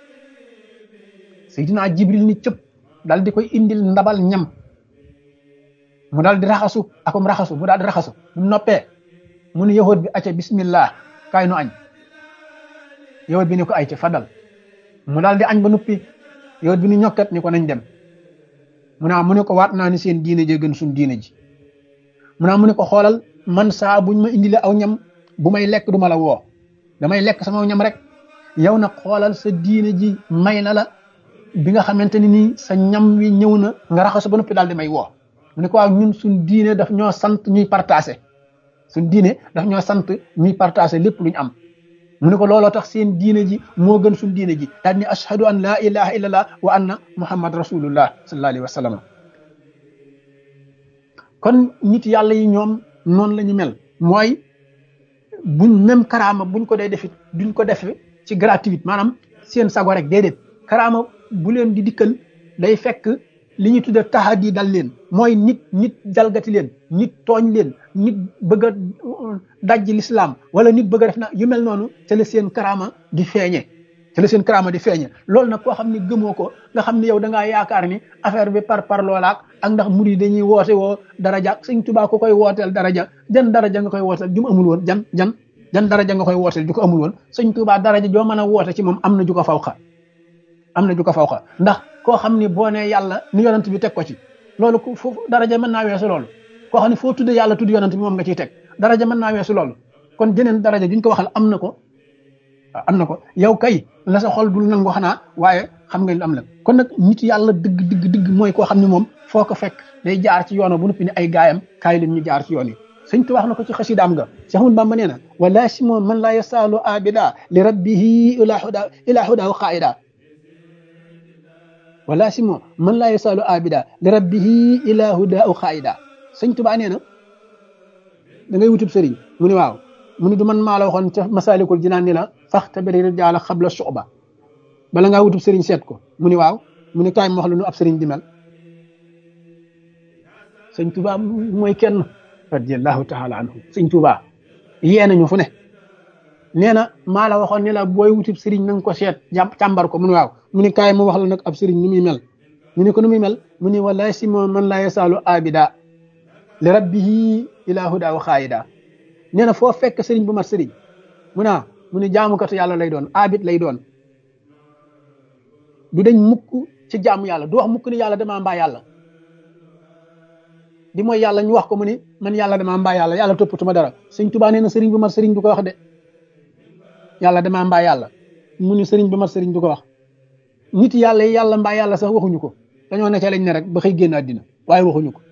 Seydina Jibril ni cëpp daal di koy indil ndabal ñam mu daal di raxasu akum raxasu mu daal di raxasu bu noppee mu ne yahud bi acca bismillah kaay nu añ yahud bi ni ko ay ca fadal mu daal di añ ba noppi yahud bi ni ñokkat ni ko nañ dem mu naa mu ne ko waat naa ni seen diine ji gën suñ diine ji mu naa mu ne ko xoolal man saa buñ ma indile aw ñam bu may lekk du ma la woo damay lekk sama ñam rek yow nag xoolal sa diine ji may na la bi nga xamante ni nii sa ñam wi ñëw na nga raxasu ba noppi daal di may woo mu ne ko waaw ñun suñ diine daf ñoo sant ñuy partagé suñ diine daf ñoo sant ñuy partagé lépp luñ am mu ne ko looloo tax seen diine ji moo gën suñ diine ji daal ni ashhadu an la ilaha illallah wa anna muhammad rasulullah sallallahu alayhi wa sallam kon nit yàlla yi ñoom noonu la ñu mel mooy buñ même karaama buñ ko day defit duñ ko defe ci gratuite maanaam seen sago rek déedéet karaama bu leen di dikkal day fekk li ñuy tudde tahadi dal leen mooy nit nit jalgati leen nit tooñ leen nit bëgg a dajji l'islam wala nit bëgg a def na yu mel noonu te la seen karaama di feeñe te la seen karaama di feeñe loolu nag koo xam ne gëmoo ko nga xam ne yow da ngaa yaakaar ni affaire bi par par loolaak ak ndax murid dañuy woote woo daraja sëñ Tuubaa ko koy wooteel daraja jan daraja nga koy wooteel ju mu amul woon jan jan jan daraja nga koy wooteel ju ko amul woon sëñ Tuubaa daraja joo mën a woote ci moom am na ju ko fawxa am na ju ko fawxa ndax koo xam ne boo nee yàlla ni yonent bi teg ko ci loolu ku foofu daraja mën naa weesu loolu koo xam ne foo tudde yàlla tudd yonent bi moom nga ciy teg daraja mën naa weesu loolu kon jeneen daraja juñ ko waxal am na ko am na ko yow kay la sa xol dul nangu xanaa waaye xam nga lu am la kon nag nit yàlla dëgg dëgg dëgg mooy koo xam ne moom foo ko fekk day jaar ci yoon bu noppi ne ay gaayam kaay leen ñu jaar ci yoon yi sëñ tu wax na ko ci xasidaam nga Cheikh Ahmadou Bamba nee na wala si moom man laa yasaalu abida li rabbihi ila huda ila hudahu qaida wala si moom man laa yasaalu abida li rabbihi ila hudahu qaida sëñ Tuubaa nee na da ngay wutub sëriñ mu ne waaw mu ne du man maa la waxoon ca Masaalikul Jinaan ni la faxtabiri rijaala xabla suxba bala ngaa wutub sëriñ seet ko mu ne waaw mu ne kaay ma wax la nu ab sëriñ di mel sëñ Tuubaa mooy kenn radiyallahu taala anhu sëñ Tuubaa yee nañu fu ne nee na maa la waxoon ni la booy wutub sëriñ na nga ko seet jàpp càmbar ko mu ne waaw mu ne kaay ma wax la nag ab sëriñ ni muy mel mu ne ko nu muy mel mu ne wallahi si moom man laa yasaalu abida li rabbihi ila huda wa xaayida nee na foo fekk sëriñ bu mat sëriñ mu naa mu ne jaamukatu yàlla lay doon abid lay doon du dañ mukk ci jaamu yàlla du wax mukk ni yàlla damaa mbaa yàlla di mooy yàlla ñu wax ko mu ni man yàlla damaa mbaa yàlla yàlla toppatuma dara sëñ Tuubaa nee na sëriñ bu mat sëriñ du ko wax de yàlla damaa mbaa yàlla mu ni sëriñ bu mat sëriñ du ko wax nit yàlla yi yàlla mbaa yàlla sax waxuñu ko dañoo nekk lañ ne rek ba xëy génn àddina waaye waxuñu ko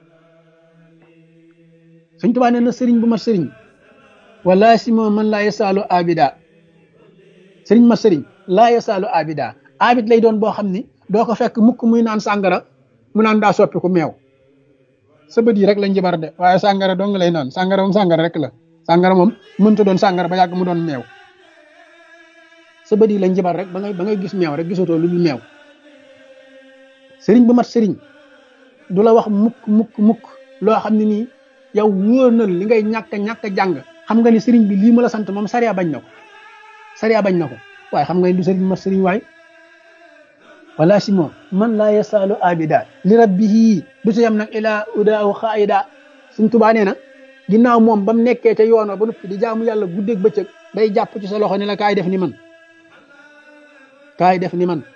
sëñ Tuubaa nee na sëriñ bu mat sëriñ wala si moom man laa yasaalu abida sëriñ mat sëriñ laa yasaalu abida abid lay doon boo xam ni doo ko fekk mukk muy naan sàngara mu naan daa soppi ko meew sa bët yi rek lañ jibar de waaye sàngara dong lay naan sàngara moom sàngara rek la sàngara moom mënta doon sàngara ba yàgg mu doon meew sa bët yi lañ jibar rek ba ngay ba ngay gis meew rek gisatoo lu dul meew sëriñ bu mat sëriñ du la wax mukk mukk mukk loo xam ne nii yow wóor na li ngay ñàkk ñàkk jàng xam nga ni sëriñ bi lii mu la sant moom sariya bañ na ko sariya bañ na ko waaye xam nga ni du sëriñ bu mat sëriñ waay wala si moom man laa yasaalu abida li rabbihi du ci yam nag ilaa udaaw xaayida Sëriñ Tuubaa nee na ginnaaw moom ba mu nekkee ca yoon ba noppi di jaamu yàlla guddeeg bëccëg day jàpp ci sa loxo ne la kaay def ni man kaay def ni man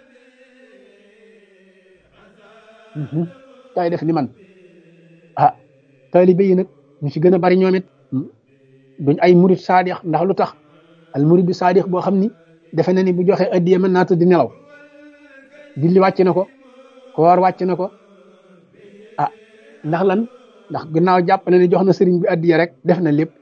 kaay def ni man ah taalibe yi nag ñu ci gën a bari ñoom it duñ ay murid saadix ndax lu tax al murid bi saadix boo xam ni defe na ni bu joxe addiya mën naa tëdd nelaw julli wàcc na ko koor wàcc na ko ah ndax lan ndax gannaaw jàpp na ni jox na sëriñ bi addiya rek def na lépp.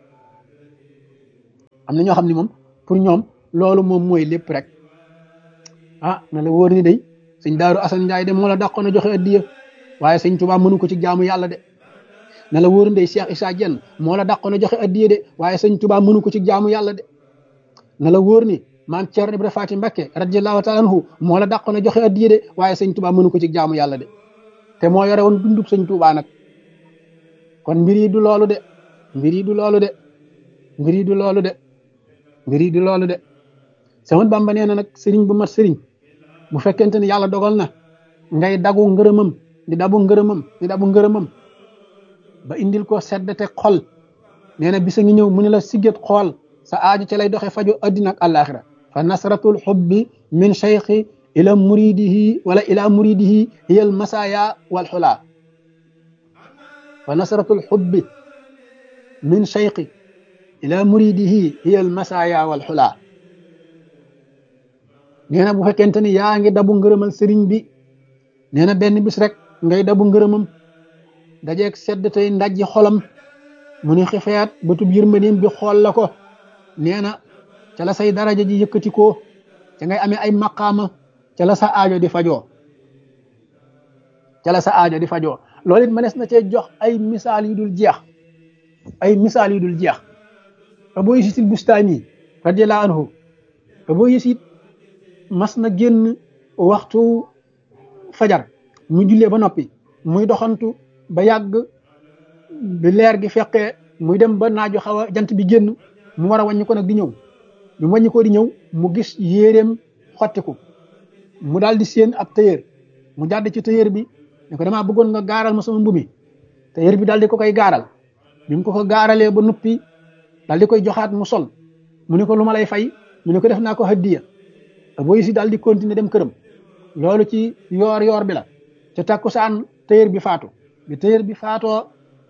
am na ñoo xam ne moom pour ñoom loolu moom mooy lépp rek ah na la wóor ni day sëñ Daaru Asan Njaay de moo la dàqoon a joxe addiya waaye sëñ Tuubaa mënu ko ci jaamu yàlla de. na la wóor ni day Cheikh Issa Diène moo la dàqoon a joxe addiya de waaye sëñ Tuubaa mënu ko ci jaamu yàlla de. na la wóor ni maam Cerno Ibra Faati Mbakke radiyallahu taala anhu moo la dàqoon a joxe addiya de waaye sëñ Tuubaa mënu ko ci jaamu yàlla de te moo yore woon dundub sëñ Tuubaa nag kon mbir yi du loolu de mbir yi du loolu de mbir yi du loolu de mbir yi du loolu de sama Bàmba nee na nag sëriñ bu mat sëriñ bu fekkente ni yàlla dogal na ngay dagu ngërëmam di dabu ngërëmam di dabu ngërëmam ba indil ko seddate xol nee na bisa ngi ñëw mu ne la sigget xool sa aaju ca lay doxe faju addina ak àllaaxira fa nasratul xubbi min cheikhi ila muridihi wala ila muridihi hiya al masaya wal xula fa nasratul xubbi min cheikhi ila muridihi hiya al masaya wal xula nee na bu fekkente ni yaa ngi dabu ngërëmal sëriñ bi nee na benn bis rek ngay dabu ngërëmam dajeeg sedd tey ndajji xolam mu ni xifeyaat bëtub yërmandeem bi xool la ko nee na ca la say daraja ji yëkkati ko ca ngay amee ay maqaama ca la sa aajo di fajoo ca la sa aajo di fajoo loolu it mënees na cee jox ay misaal yu dul jeex ay misaal yu dul jeex Abu Yasid al-Bustami radiyallahu anhu Abu Yasid mas na génn waxtu fajar mu jullee ba noppi muy doxantu ba yàgg bi leer gi fekkee muy dem ba naaju xaw a jant bi génn mu war a wàññi ko nag di ñëw bi mu wàññi ko di ñëw mu gis yéeréem xottiku mu daal di séen ab tailleur mu jàdd ci tailleur bi ne ko damaa bëggoon nga gaaral ma sama mbumi tailleur bi daal di ko koy gaaral bi mu ko ko gaaralee ba noppi daal di koy joxaat mu sol mu ne ko lu ma lay fay mu ne ko def naa ko hadiya Abu Yasid daal di continuer dem këram loolu ci yoor yoor bi la ca takkusaan tailleur bi faatu bi tailleur bi faatoo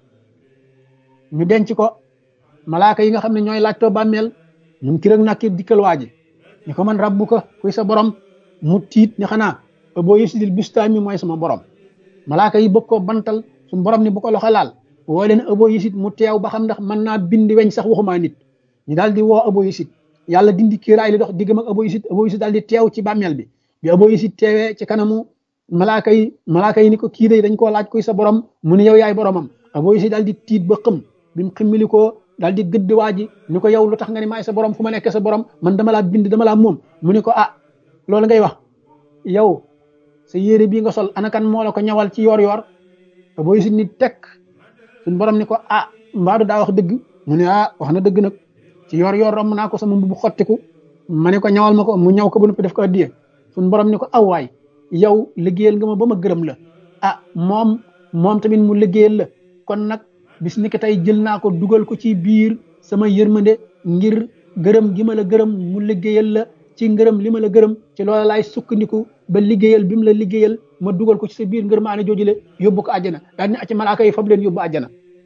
ñu denc ko malaaka yi nga xam ne ñooy laajtoo bàmmeel ñu ngi kirak nakki dikkal waaji ñu ko man rabbu ko kuy sa borom mu tiit ni xanaa Abu Yasid al-Bustami mooy sama borom malaaka yi bëgg koo bantal suñu borom ni bu ko loxo laal woo leen Abu Yasid mu teew ba xam ndax mën naa bindi weñ sax waxumaa nit ñu daal di woo Abu Yasid yàlla dindi kiiraay li dox diggam ak Abu Yasid Abu Yasid daal di teew ci bàmmeel bi bi Abu Yasid teewee ci kanamu malaaka yi malaaka yi ni ko kii day dañ koo laaj kuy sa borom mu ne yow yaay boromam Abu Yasid daal di tiit ba xëm bi mu ximmili ko daal di gëdd waa ji ni ko yow lu tax nga ni maay sa borom fu ma nekk sa borom man dama laa bind dama laa moom mu ne ko ah loolu ngay wax yow sa yére bii nga sol anakan moo la ko ñawal ci yoor yoor Abu Yasid ni tekk suñ borom ni ko ah mbaadu daa wax dëgg mu ne ah wax na dëgg nag ci yoor yoor romb naa ko sama mbubu xottiku ma ne ko ñawal ma ko mu ñaw ko ba noppi def ko addiye suñ borom ni ko aw waay yow liggéeyal nga ma ba ma gërëm la ah moom moom tamit mu liggéeyal la kon nag bis ni ko tey jël naa ko dugal ko ci biir sama yërmande ngir gërëm gi ma la gërëm mu liggéeyal la ci ngërëm li ma la gërëm ci loola laay sukkandiku ba liggéeyal bi mu la liggéeyal ma dugal ko ci sa biir ngërëm aane joojule yóbbu ko àjjana daal ni acci malaaka yi fab leen yóbbu àjjana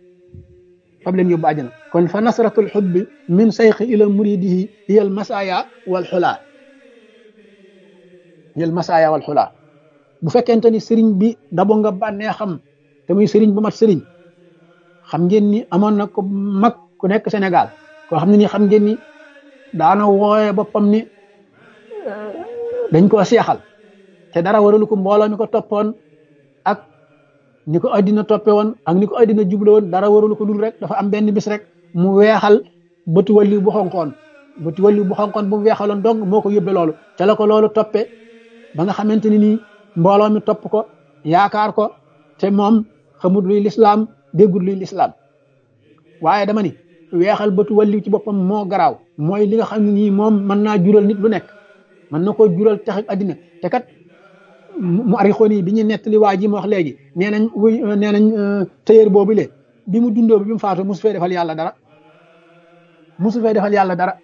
fab leen yóbbu àjjana kon fa nasratul xubbi min sayxi ila muridihi hiya al masaya wal xulaa hiya al masaya wal xulaa bu fekkente ni sëriñ bi dabo nga bànnee xam te muy sëriñ bu mat sëriñ xam ngeen ni amoon na ko mag ku nekk Sénégal koo xam ne ni xam ngeen ni daana wooye boppam ni dañ koo seexal te dara waralu ko mbooloo mi ko toppoon ak ni ko addina toppe woon ak ni ko addina juble woon dara waralu ko dul rek dafa am benn bis rek mu weexal bëtu wàllu bu xonkoon bëtu wàllu bu xonkoon bu mu weexaloon dong moo ko yóbbe loolu ca la ko loolu toppe ba nga xamante ni nii mbooloo mi topp ko yaakaar ko te moom xamul luy lislaam déggul luy lislaam waaye dama ni weexal bëtu wàllu ci boppam moo garaaw mooy li nga xam ne nii moom mën naa jural nit lu nekk mën na koo jural tax addina te kat mu arixoon yi bi ñu nettali waa ji ma wax léegi nee nañ wuy nee nañ tailleur boobu le bi mu dundoo bi mu faatu mosu fee defal yàlla dara mosu fee defal yàlla dara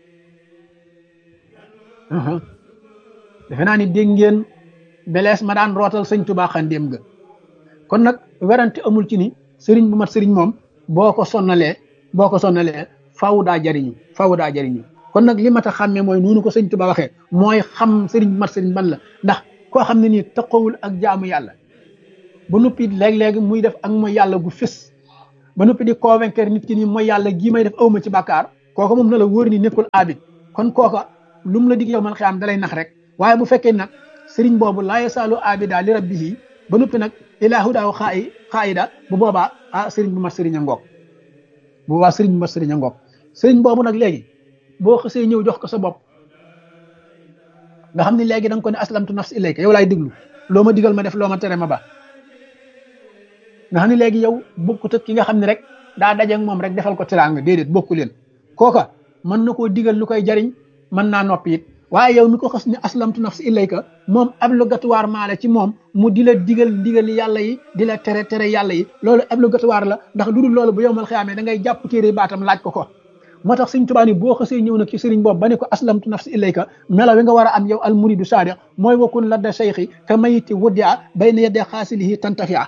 defe naa ni dégg ngeen belees ma daan rootal sëñ Tuubaa xandéem ga kon nag werante amul ci ni sëriñ bu mat sëriñ moom boo ko sonnalee boo ko sonnalee faw daa jariñu faw daa jariñu kon nag li mat a xàmmee mooy noonu ko sëñ Tuubaa waxee mooy xam sëriñ bu mat sëriñ ban la ndax koo xam ne nii taqawul ak jaamu yàlla ba noppi léeg-léegi muy def ak mooy yàlla gu fës ba noppi di convaincre nit ki ni mooy yàlla gii may def awma ci bàkkaar kooka moom na la wóor ni nekkul abid kon kooka lu mu la dig yow man xiyaam dalay nax rek waaye bu fekkee nag sëriñ boobu laa yasaalu abida li rabbihi ba noppi nag ilaahu daaw xaayi xaayida bu boobaa ah sëriñ bu mat sëriñ a ngoog bu boobaa sëriñ bu mat sëriñ a ngoog sëriñ boobu nag léegi boo xësee ñëw jox ko sa bopp nga xam ne léegi da nga ko ne aslamtu nafsi ilayka yow laay diglu loo ma digal ma def loo ma tere ma ba nga xam ne léegi yow bokkut ak ki nga xam ne rek daa daje ak moom rek defal ko teraanga déedéet bokku leen kooka mën na koo digal lu koy jariñ mën naa noppi it waaye yow mi ko xas ne aslamtu nafsi ilayka moom obligatoire maa la ci moom mu di la digal digal yàlla yi di la tere tere yàlla yi loolu obligatoire la ndax lu dul loolu bu yowmal xiyaamee da ngay jàpp téere baatam laaj ko ko moo tax Sëriñ Tuubaa ni boo xasee ñëw nag ci sëriñ boobu ba ne ko aslamtu nafsi ilayka melo wi nga war a am yow al muridu sadiq mooy wakun la da cheikhi ka mayiti wuddia bayna yedde xaasilihi tantafia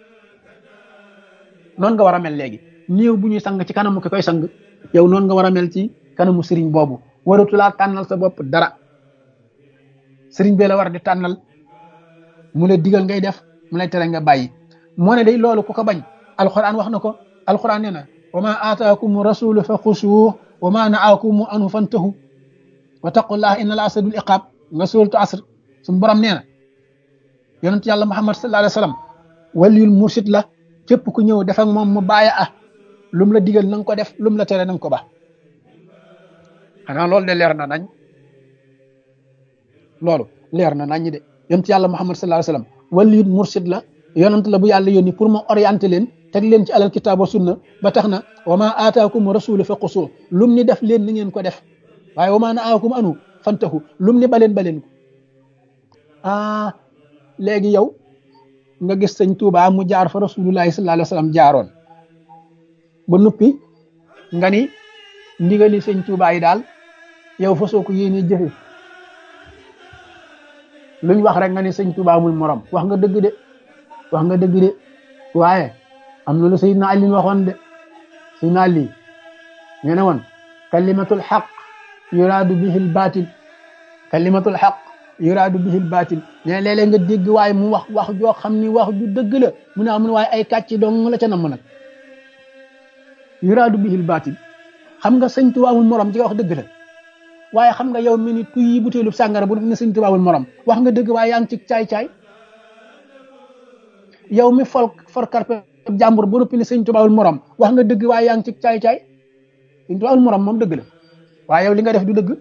noonu nga war a mel léegi néew bu ñuy sang ci kanamu ki koy sang yow noonu nga war a mel ci kanamu sëriñ boobu waratulaa tànnal sa bopp dara sëriñ bee la war di tànnal mu la digal ngay def mu lay tere nga bàyyi moo ne day loolu ku ko bañ alquran wax na ko alquran nee na wa ma aataakum rasulu fa xusuuh wa ma naakum anhu fantahu wa taqullah inna la asadul iqab nga suuratu asr suñu borom nee na yonent yàlla muhammad sallallahu alayhi wa sallam waliyul mursid la képp ku ñëw def ak moom mu bàyyi ah lum la digal na nga ko def lum la tere na nga ko ba xanaa loolu de leer na nañ loolu leer na nañ de yonent yàlla muhammad sallallahu alayhi wa sallam waliyul mursid la yonent la bu yàlla yónni pour mu orienter leen teg leen ci alal kitaab wa sunna ba tax na wa ma aataakum rasulu fa qusu lum ni def leen ni ngeen ko def waaye wa ma naakum anu fantahu lum ni baleen baleen ko ah léegi yow nga gis sëñ Tuubaa mu jaar fa rasulullahi sallallahu alayhi wa sallam jaaroon ba noppi nga ni ndigali sëñ Tuubaa yi daal yow fa soo ko yéenee jëfe luñ wax rek nga ni sëñ Tuubaa muy morom wax nga dëgg de wax nga dëgg de waaye am na lu Seydina Ali waxoon de Seydina Ali nee na woon kalimatul xaq yuraadu bihil baatil kalimatul xaq yuraadu bihil baatil nee léeg-léeg nga dégg waaye mu wax wax joo xam ni wax ju dëgg la mu ne amul waaye ay kàcc dong la ca namm nag yuraadu bihil baatil xam nga sëñ Tuubaa amul morom ci wax dëgg la waaye xam nga yow mi ni tuy butéelu sàngara bu def ne sëñ Tuubaa amul morom wax nga dëgg waaye yaa ngi ci caay-caay yow mi fol for karpe jàmbur bu noppi ne sëñ Tuubaa amul morom wax nga dëgg waaye yaa ngi ci caay-caay sëñ Tuubaa amul morom moom dëgg la waaye yow li nga def du dëgg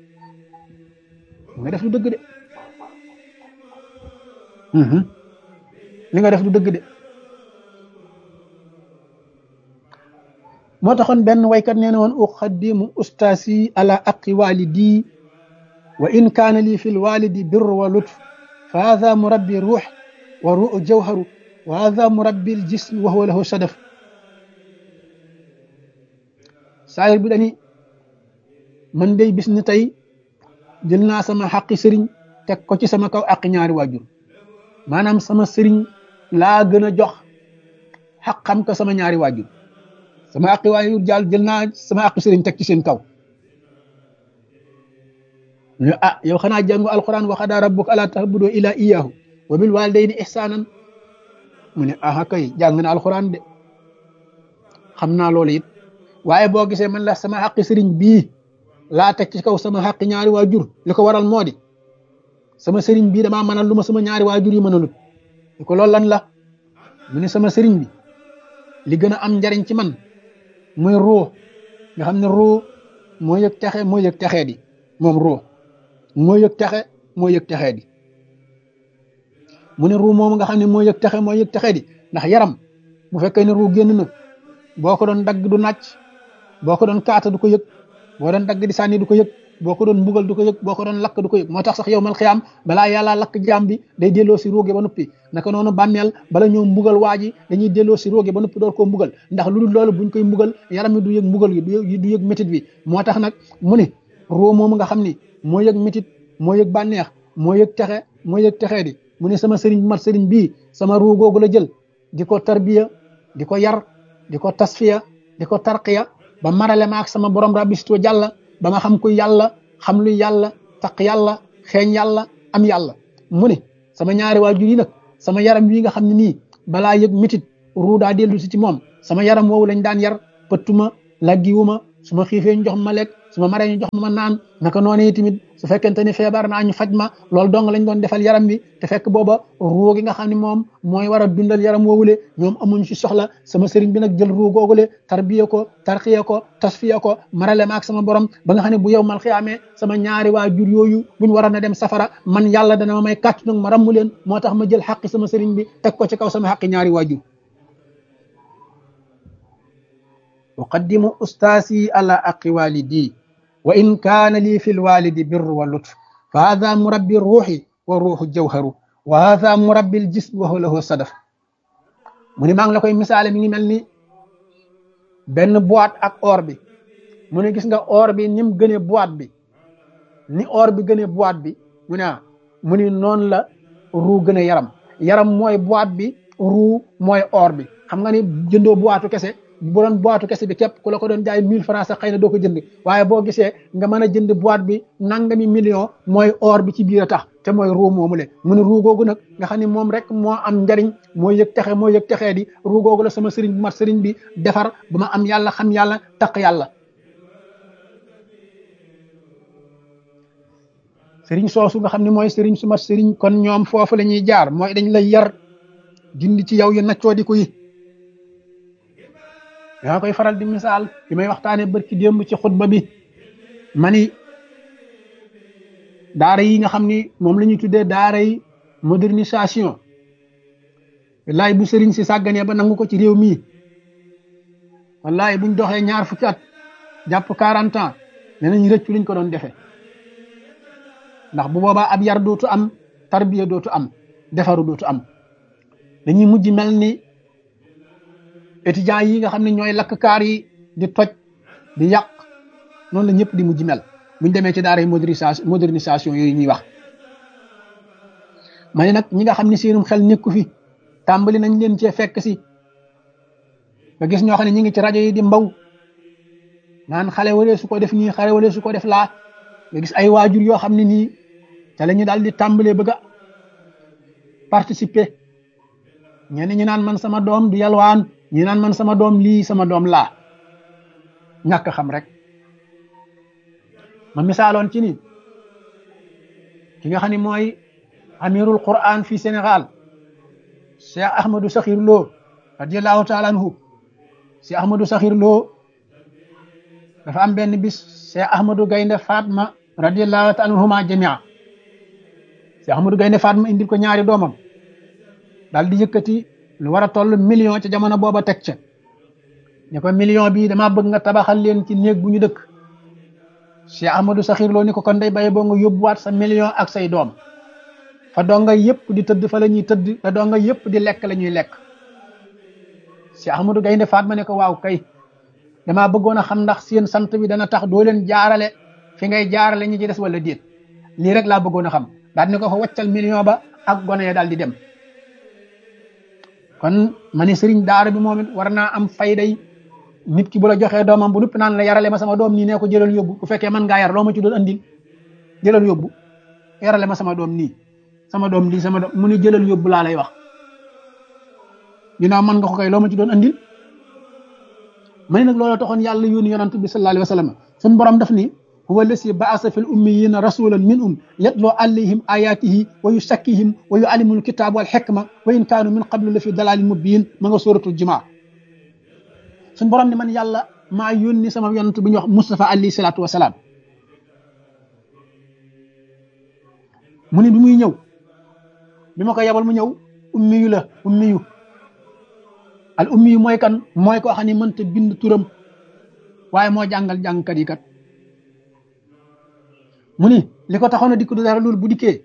li nga def du dëgg de li nga def du dëgg de moo taxoon benn waykat nee na woon uqaddimu ustaasi ala aqi walidi wa in kaana lii fi lwalidi birru wa lutf fa hada murabbi ruux wa ruux jawharu wa hada murabbi ljism wa huwa lahu sadaf saayir bi dani man day bis ni tey jël naa sama xaqi sëriñ teg ko ci sama kaw aqi ñaari waajur maanaam sama sëriñ laa gën a jox xaqam ko sama ñaari waajur sama aqi waajur jàll jël naa sama aqi sëriñ teg ci seen kaw ñu ah yow xanaa jàngu alquran wa qadaa rabbuka allaa ta'budu illaa iyyaahu wa bil waalidayni ihsaanan mu ne ah kay jàng na alquran de xam naa loolu it waaye boo gisee man la sama xaqi sëriñ bii laa teg ci kaw sama xaqi ñaari waajur li ko waral moo di sama sëriñ bii damaa mënal lu ma sama ñaari waajur yi mënalut li ko loolu lan la mu ne sama sëriñ bi li gën a am njariñ ci man muy ruux nga xam ne ruux moo yëg texe moo yëg texee di moom ruux moo yëg texe moo yëg texee di mu ne ruux moom nga xam ne moo yëg texe moo yëg texee di ndax yaram bu fekkee ne ruux génn na boo ko doon dagg du nàcc boo ko doon kaata du ko yëg boo doon dagg di sànni du ko yëg boo ko doon mbugal du ko yëg boo ko doon lakk du ko yëg moo tax sax yow mal xiyaam balaa yàlla lakk jaam bi day delloo si ruuge ba noppi naka noonu bàmmeel bala ñëw mbugal waa ji dañuy delloo si ruuge ba noppi door koo mbugal ndax lu dul loolu buñ koy mbugal yaram mi du yëg mbugal gi du yëg métit bi moo tax nag mu ne ruu moomu nga xam ni moo yëg métit moo yëg bànneex moo yëg texe moo yëg texee di mu ne sama sëriñ mat sëriñ bii sama ruu googu la jël di ko tarbiya di ko yar di ko tasfiya di ko tarqiya ba marale ma ak sama borom rabbi situ jàlla ba ma xam ku yàlla xam lu yàlla taq yàlla xeeñ yàlla am yàlla mu ne sama ñaari waajur yi nag sama yaram wi nga xam ne nii balaa yëg métit ruu daa dellu si ci moom sama yaram woowu lañ daan yar pëttuma laggiwuma su ma xiifee ñu jox ma lekk su ma maree ñu jox ma naan naka noonu tamit su fekkente ni feebar naa ñu faj ma loolu dong lañ doon defal yaram bi te fekk booba ruu gi nga xam ne moom mooy war a dundal yaram woowule ñoom amuñ ci soxla sama sëriñ bi nag jël ruu googule tarbiye ko tarxiye ko tasfiye ko marale ma ak sama borom ba nga xam ne bu yow mal xiyaamee sama ñaari waajur yooyu buñ waroon a dem safara man yàlla dana ma may kàttu nag ma rammu leen moo tax ma jël xaqi sama sëriñ bi teg ko ci kaw sama xaqi ñaari waajur uqaddimu ustaasi ala aqi walidi wa in kaana lii fi lwalidi birru wa lutf fa hada murabbi ruuxi wa ruuxu jawharu wa hada murabbi ljism wa huwa lahu sadaf mu ni maa ngi la koy misaale mi ngi mel ni benn boîte ak or bi mu ne gis nga or bi ni mu gënee boîte bi ni or bi gënee boîte bi mu ne mu ni noonu la ruu gën a yaram yaram mooy boîte bi ruu mooy or bi xam nga ni jëndoo boîte kese bu doon boîte kese bi képp ku la ko doon jaay mille francs sax xëy na doo ko jënd waaye boo gisee nga mën a jënd boîte bi nangami million mooy or bi ci biir a tax te mooy ruu moomu le mu ne ruu googu nag nga xam ne moom rek moo am njariñ moo yëg texe moo yëg texee di ruu googu la sama sëriñ bu mat sëriñ bi defar ba ma am yàlla xam yàlla taq yàlla sëriñ soosu nga xam ne mooy sëriñ su mat sëriñ kon ñoom foofu la ñuy jaar mooy dañ lay yar dindi ci yow yi naccoo di ko yi yaa koy faral di misaal bi may waxtaane barki démb ci xutba bi mani daara yi nga xam ni moom la ñuy tuddee daara yi modernisation wallaay bu sëriñ si sàgganee ba nangu ko ci réew mii wallaay buñ doxee ñaar fukki at jàpp quarante ans ne nañ rëccu liñ ko doon defee ndax bu boobaa ab yar dootu am tarbiya dootu am defaru dootu am dañuy mujj mel ni étudiants yi nga xam ne ñooy lakk kaar yi di toj di yàq noonu la ñëpp di mujj mel buñ demee ci daara modernisation modernisation yooyu ñuy wax ma ne nag ñi nga xam ne seenum xel nekku fi tàmbali nañ leen cee fekk si nga gis ñoo xam ne ñi ngi ci rajo yi di mbaw naan xale wala su ko def nii xale wala su ko def laa nga gis ay waajur yoo xam ne nii ca la ñu daal di tàmbalee bëgg a participer ñenn ñi naan man sama doom du yalwaan ñi naan man sama doom lii sama doom laa ñàkk xam rek ma misaaloon ci ni ki nga xam ne mooy amirul quran fii Sénégal Cheikh Ahmadou Sakhir Lo radiallahu taala anhu Cheikh Ahmadou Sakhir Lo dafa am benn bis Cheikh Ahmadou Gaynde Fatma radiallahu taala anhuma jamia Cheikh Ahmadou Gaynde Fatma indil ko ñaari doomam daal di yëkkati lu war a toll million ca jamono booba teg ca ne ko million bii damaa bëgg nga tabaxal leen ci néeg bu ñu dëkk Cheikh Ahmadou Sakhir Lo ni ko kon day bàyyi boo nga yóbbuwaat sa million ak say doom fa donga yëpp di tëdd fa la ñuy tëdd fa donga yëpp di lekk la ñuy lekk Cheikh Ahmadou Gaynde Fatma ne ko waaw kay damaa bëggoon a xam ndax seen sant bi dana tax doo leen jaarale fi ngay jaarale ñi ci des wala déet lii rek laa bëggoon a xam daal ne ko fa waccal million ba ak gone ya daal di dem kon ma ne sëriñ daara bi moom it war naa am fayday nit ki bu la joxee doomam bu nuppi naan la yarale ma sama doom nii nee ko jëlal yóbbu bu fekkee mën ngaa yar loo ma ci doon andil jëlal yóbbu yarale ma sama doom nii sama doom lii sama doom mu ni jëlal yóbbu laa lay wax ginnaaw mën nga ko kay loo ma ci doon andil ma ne nag loolu taxoon yàlla yónni yonant bi sallallahu alayhi wa sallam suñu borom daf ni huwa allasi ba'asa fil ummiyina rasulan minhum yatlu alayhim ayatihi wa yusakkihim wa yuallimul kitaba wal hikma wa in kaanu min qablu la fi dalalin mubin ma nga suratul jumaa suñu borom ni man yàlla maa yónni sama yonant bu ñuy wax Mustafa alayhi salatu wasalaam mu ni bi muy ñëw bi ma ko yabal mu ñëw ummiyu la ummiyu al ummiyu mooy kan mooy koo xam ne mënta bind turam waaye moo jàngal jàngkat yi kat mu ni li ko taxoon a dikk du dara loolu bu dikkee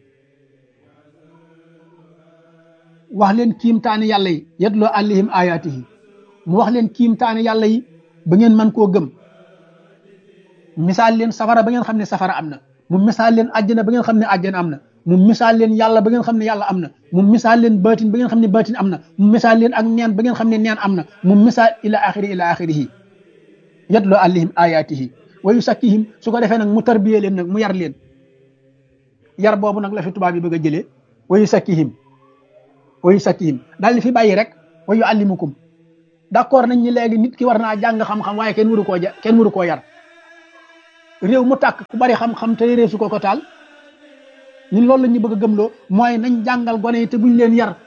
wax leen kiimtaani yàlla yi yatloo alayhim ayatihi mu wax leen kiimtaani yàlla yi ba ngeen mën koo gëm misaal leen safara ba ngeen xam ne safara am na mu misaal leen àjjana ba ngeen xam ne àjjana am na mu misaal leen yàlla ba ngeen xam ne yàlla am na mu misaal leen baatin ba ngeen xam ne baatin am na mu misaal leen ak neen ba ngeen xam ne neen am na mu misaal ila axiri ila axirihi yatloo alayhim ayatihi wa yusakkihim su ko defee nag mu tarbiyee leen nag mu yar leen yar boobu nag la fi tubaab yi bëgg a jëlee wa yusakkihim wa yusakkihim daal di fi bàyyi rek wa yuallimukum d'accord nañ ni léegi nit ki war naa jàng xam-xam waaye kenn waru koo ja kenn waru koo yar réew mu tàkk ku bari xam-xam te réew su ko ko taal ñun loolu la ñu bëgg a gëmloo mooy nañ jàngal gone yi te buñ leen yar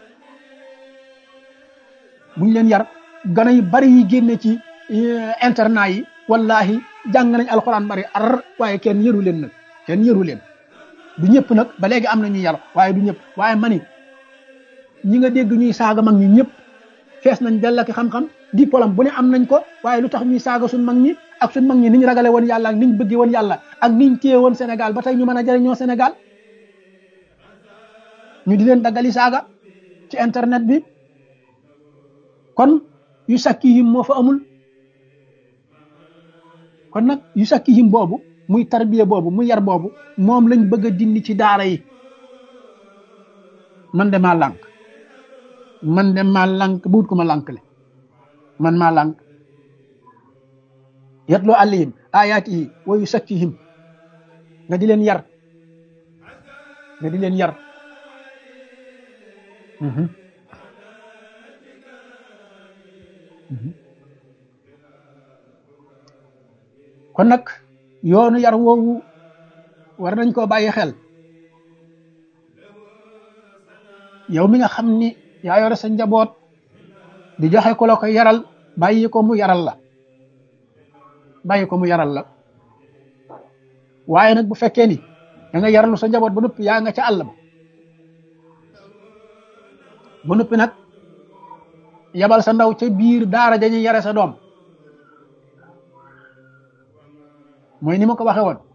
buñ leen yar gone yi bari yi génne ci internat yi wallahi jàng nañ alxuraan bari ar waaye kenn yëru leen nag kenn yëru leen du ñëpp nag ba léegi am na ñuy yar waaye du ñëpp waaye mani ñi nga dégg ñuy saaga mag ñi ñëpp fees nañ dell ak xam-xam diplôme bu ne am nañ ko waaye lu tax ñuy saaga suñ mag ñi ak suñ mag ñi niñ ragale woon yàlla ak niñ bëgge woon yàlla ak niñ téye woon Sénégal ba tey ñu mën a jëriñoo Sénégal ñu di leen daggali saaga ci internet bi kon yu sakkihim moo fa amul kon nag yu sakkihim boobu muy tarbiya boobu muy yar boobu moom lañ bëgg a dindi ci daara yi man de maa lànk man de maa lànk buut ko ma lànkle man maa lànk yatloo alayhim ayaatihi wa yusakkihim nga di leen yar nga di leen yar kon nag yoonu yar woowu war nañ koo bàyyi xel yow mi nga xam ni yaa yore sa njaboot di joxe ko la ko yaral bàyyi ko mu yaral la bàyyi ko mu yaral la waaye nag bu fekkee ni da nga yaralu sa njaboot ba noppi yaa nga ca àll ba ba noppi nag yabal sa ndaw ca biir daara dañuy yare sa doom mooy ni ma ko waxee woon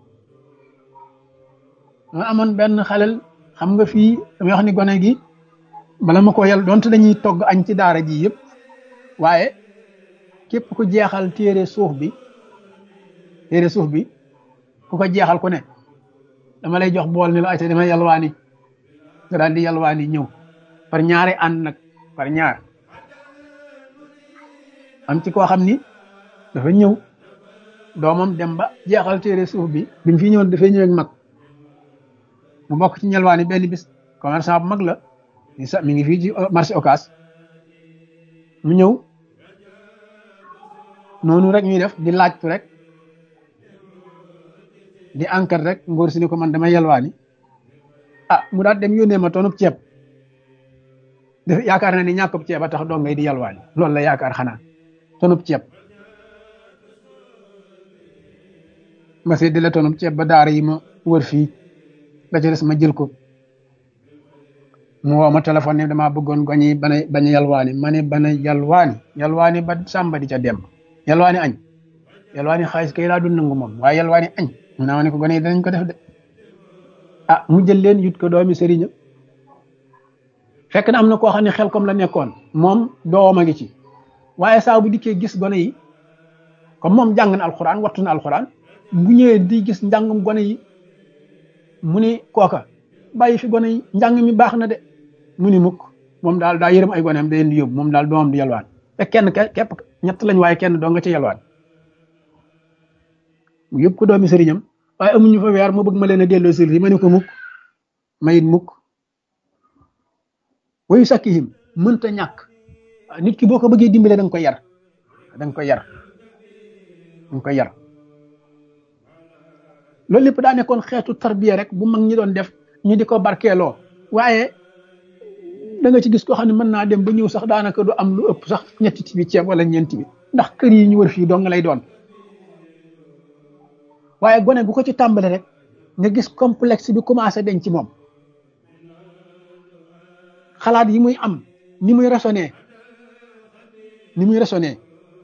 ma amoon benn xalel xam nga fii damay wax ni gone gi bala ma ko yal donte dañuy togg añ ci daara ji yëpp waaye képp ku jeexal téere suuf bi téere suuf bi ku ko jeexal ku ne dama lay jox bool ni la ay te dama yalwaani nga daal di yalwaani ñëw par ñaari ànd nag par ñaar am ci koo xam ni dafa ñëw doomam dem ba jeexal téere suuf bi bi mu fi ñëwoon dafay ñëw ak mag mu bokk ci ñelwaani benn bis commerçant bu mag la mi sax mi ngi fii ci marché Ocass mu ñëw noonu rek ñuy def di laajtu rek di enquête rek ngóor si ni ko man damay yelwaani ah mu daal dem yónnee ma tonub ceeb def yaakaar na ni ñàkkub ceeb a tax doom ngay di yelwaani loolu la yaakaar xanaa tonub ceeb ma see di la tonub ceeb ba daara yi ma wër fii la ca des ma jël ko mu woo ma téléphone ne damaa bëggoon goñi bana bañ a yalwaani ma ne bana yalwaani yalwaani ba sàmba di ca dem yalwaani añ yalwaani xaalis kay laa dun nangu moom waaye yalwaani añ mu naa ma ne ko gone yi danañ ko def de ah mu jël leen yut ko doomi sëriñam fekk na am na koo xam ne xel comme la nekkoon moom doom a ngi ci waaye saa bu dikkee gis gone yi comme moom jàng na alxuraan wattu na alxuraan bu ñëwee di gis njàngum gone yi mu ni kooka bàyyi fi gone yi njàng mi baax na de mu ni mukk moom daal daa yërëm ay goneem da leen di yóbbu moom daal doomam di yalwaan te kenn képp ñett lañ waaye kenn doo nga ca yalwaan mu yëpp ko doomi sëriñam waaye amuñu fa weer mu bëgg ma leen a delloo sëriñ ma ne ko mukk mayit mukk wayu sakkihim mënta ñàkk nit ki boo ko bëggee dimbale da nga koy yar da nga koy yar da nga koy yar loolu lépp daa nekkoon xeetu tarbiya rek bu mag ñi doon def ñu di ko barkeeloo waaye da nga ci gis koo xam ne mën naa dem ba ñëw sax daanaka du am lu ëpp sax ñetti tibi ceeb wala ñeenti bi ndax kër yi ñu wër fii dong lay doon waaye gone bu ko ci tàmbale rek nga gis complexe bi commencé dañ ci moom xalaat yi muy am ni muy raisonné ni muy raisonné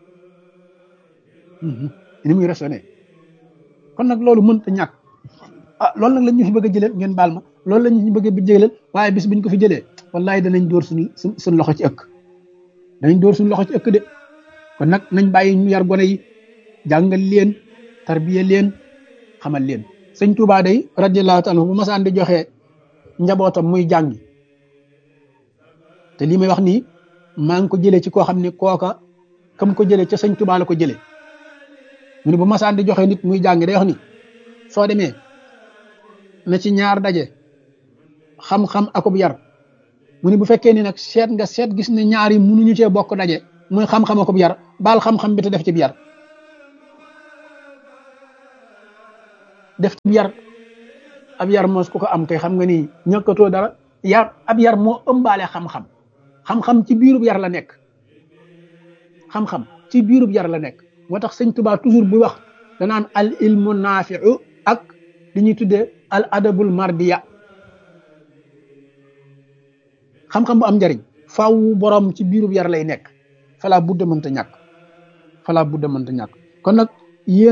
ni muy raisonné kon nag loolu mënta ñàkk ah loolu nag lañ ñu fi bëgg a jëlee ngeen baal ma loolu lañ ñu bëgg a jëlee waaye bis buñ ko fi jëlee wallahi danañ dóor suñ suñ loxo ci ëkk danañ dóor suñ loxo ci ëkk de kon nag nañ bàyyi ñu yar gone yi jàngal leen tarbiya leen xamal leen sëñ Tuubaa day radiyallahu taala bu masaan di joxe njabootam muy jàngi te lii may wax nii maa ngi ko jëlee ci koo xam ne kooka kam ko jëlee ca sëñ Tuubaa la ko jëlee mu ne bu masaan di joxe nit muy jàngi day wax ni soo demee na ci ñaar daje xam-xam akub yar mu ni bu fekkee ni nag seet nga seet gis ne ñaari mënuñu cee bokk daje muy xam-xama ko yar baal xam-xam bi te def ci yar def ci yar ab yar moos ku ko am kay xam nga ni ñàkkatoo dara yar ab yar moo ëmbaale xam-xam xam-xam ci biirub yar la nekk xam-xam ci biirub yar la nekk moo tax sëñ Tuubaa toujours bu wax danaan al ilmu naafiu ak li ñuy tuddee al adabul mardiya xam-xam bu am njariñ faaw borom ci biirub yar lay nekk fala budda mënta ñàkk fala budda mënta ñàkk kon nag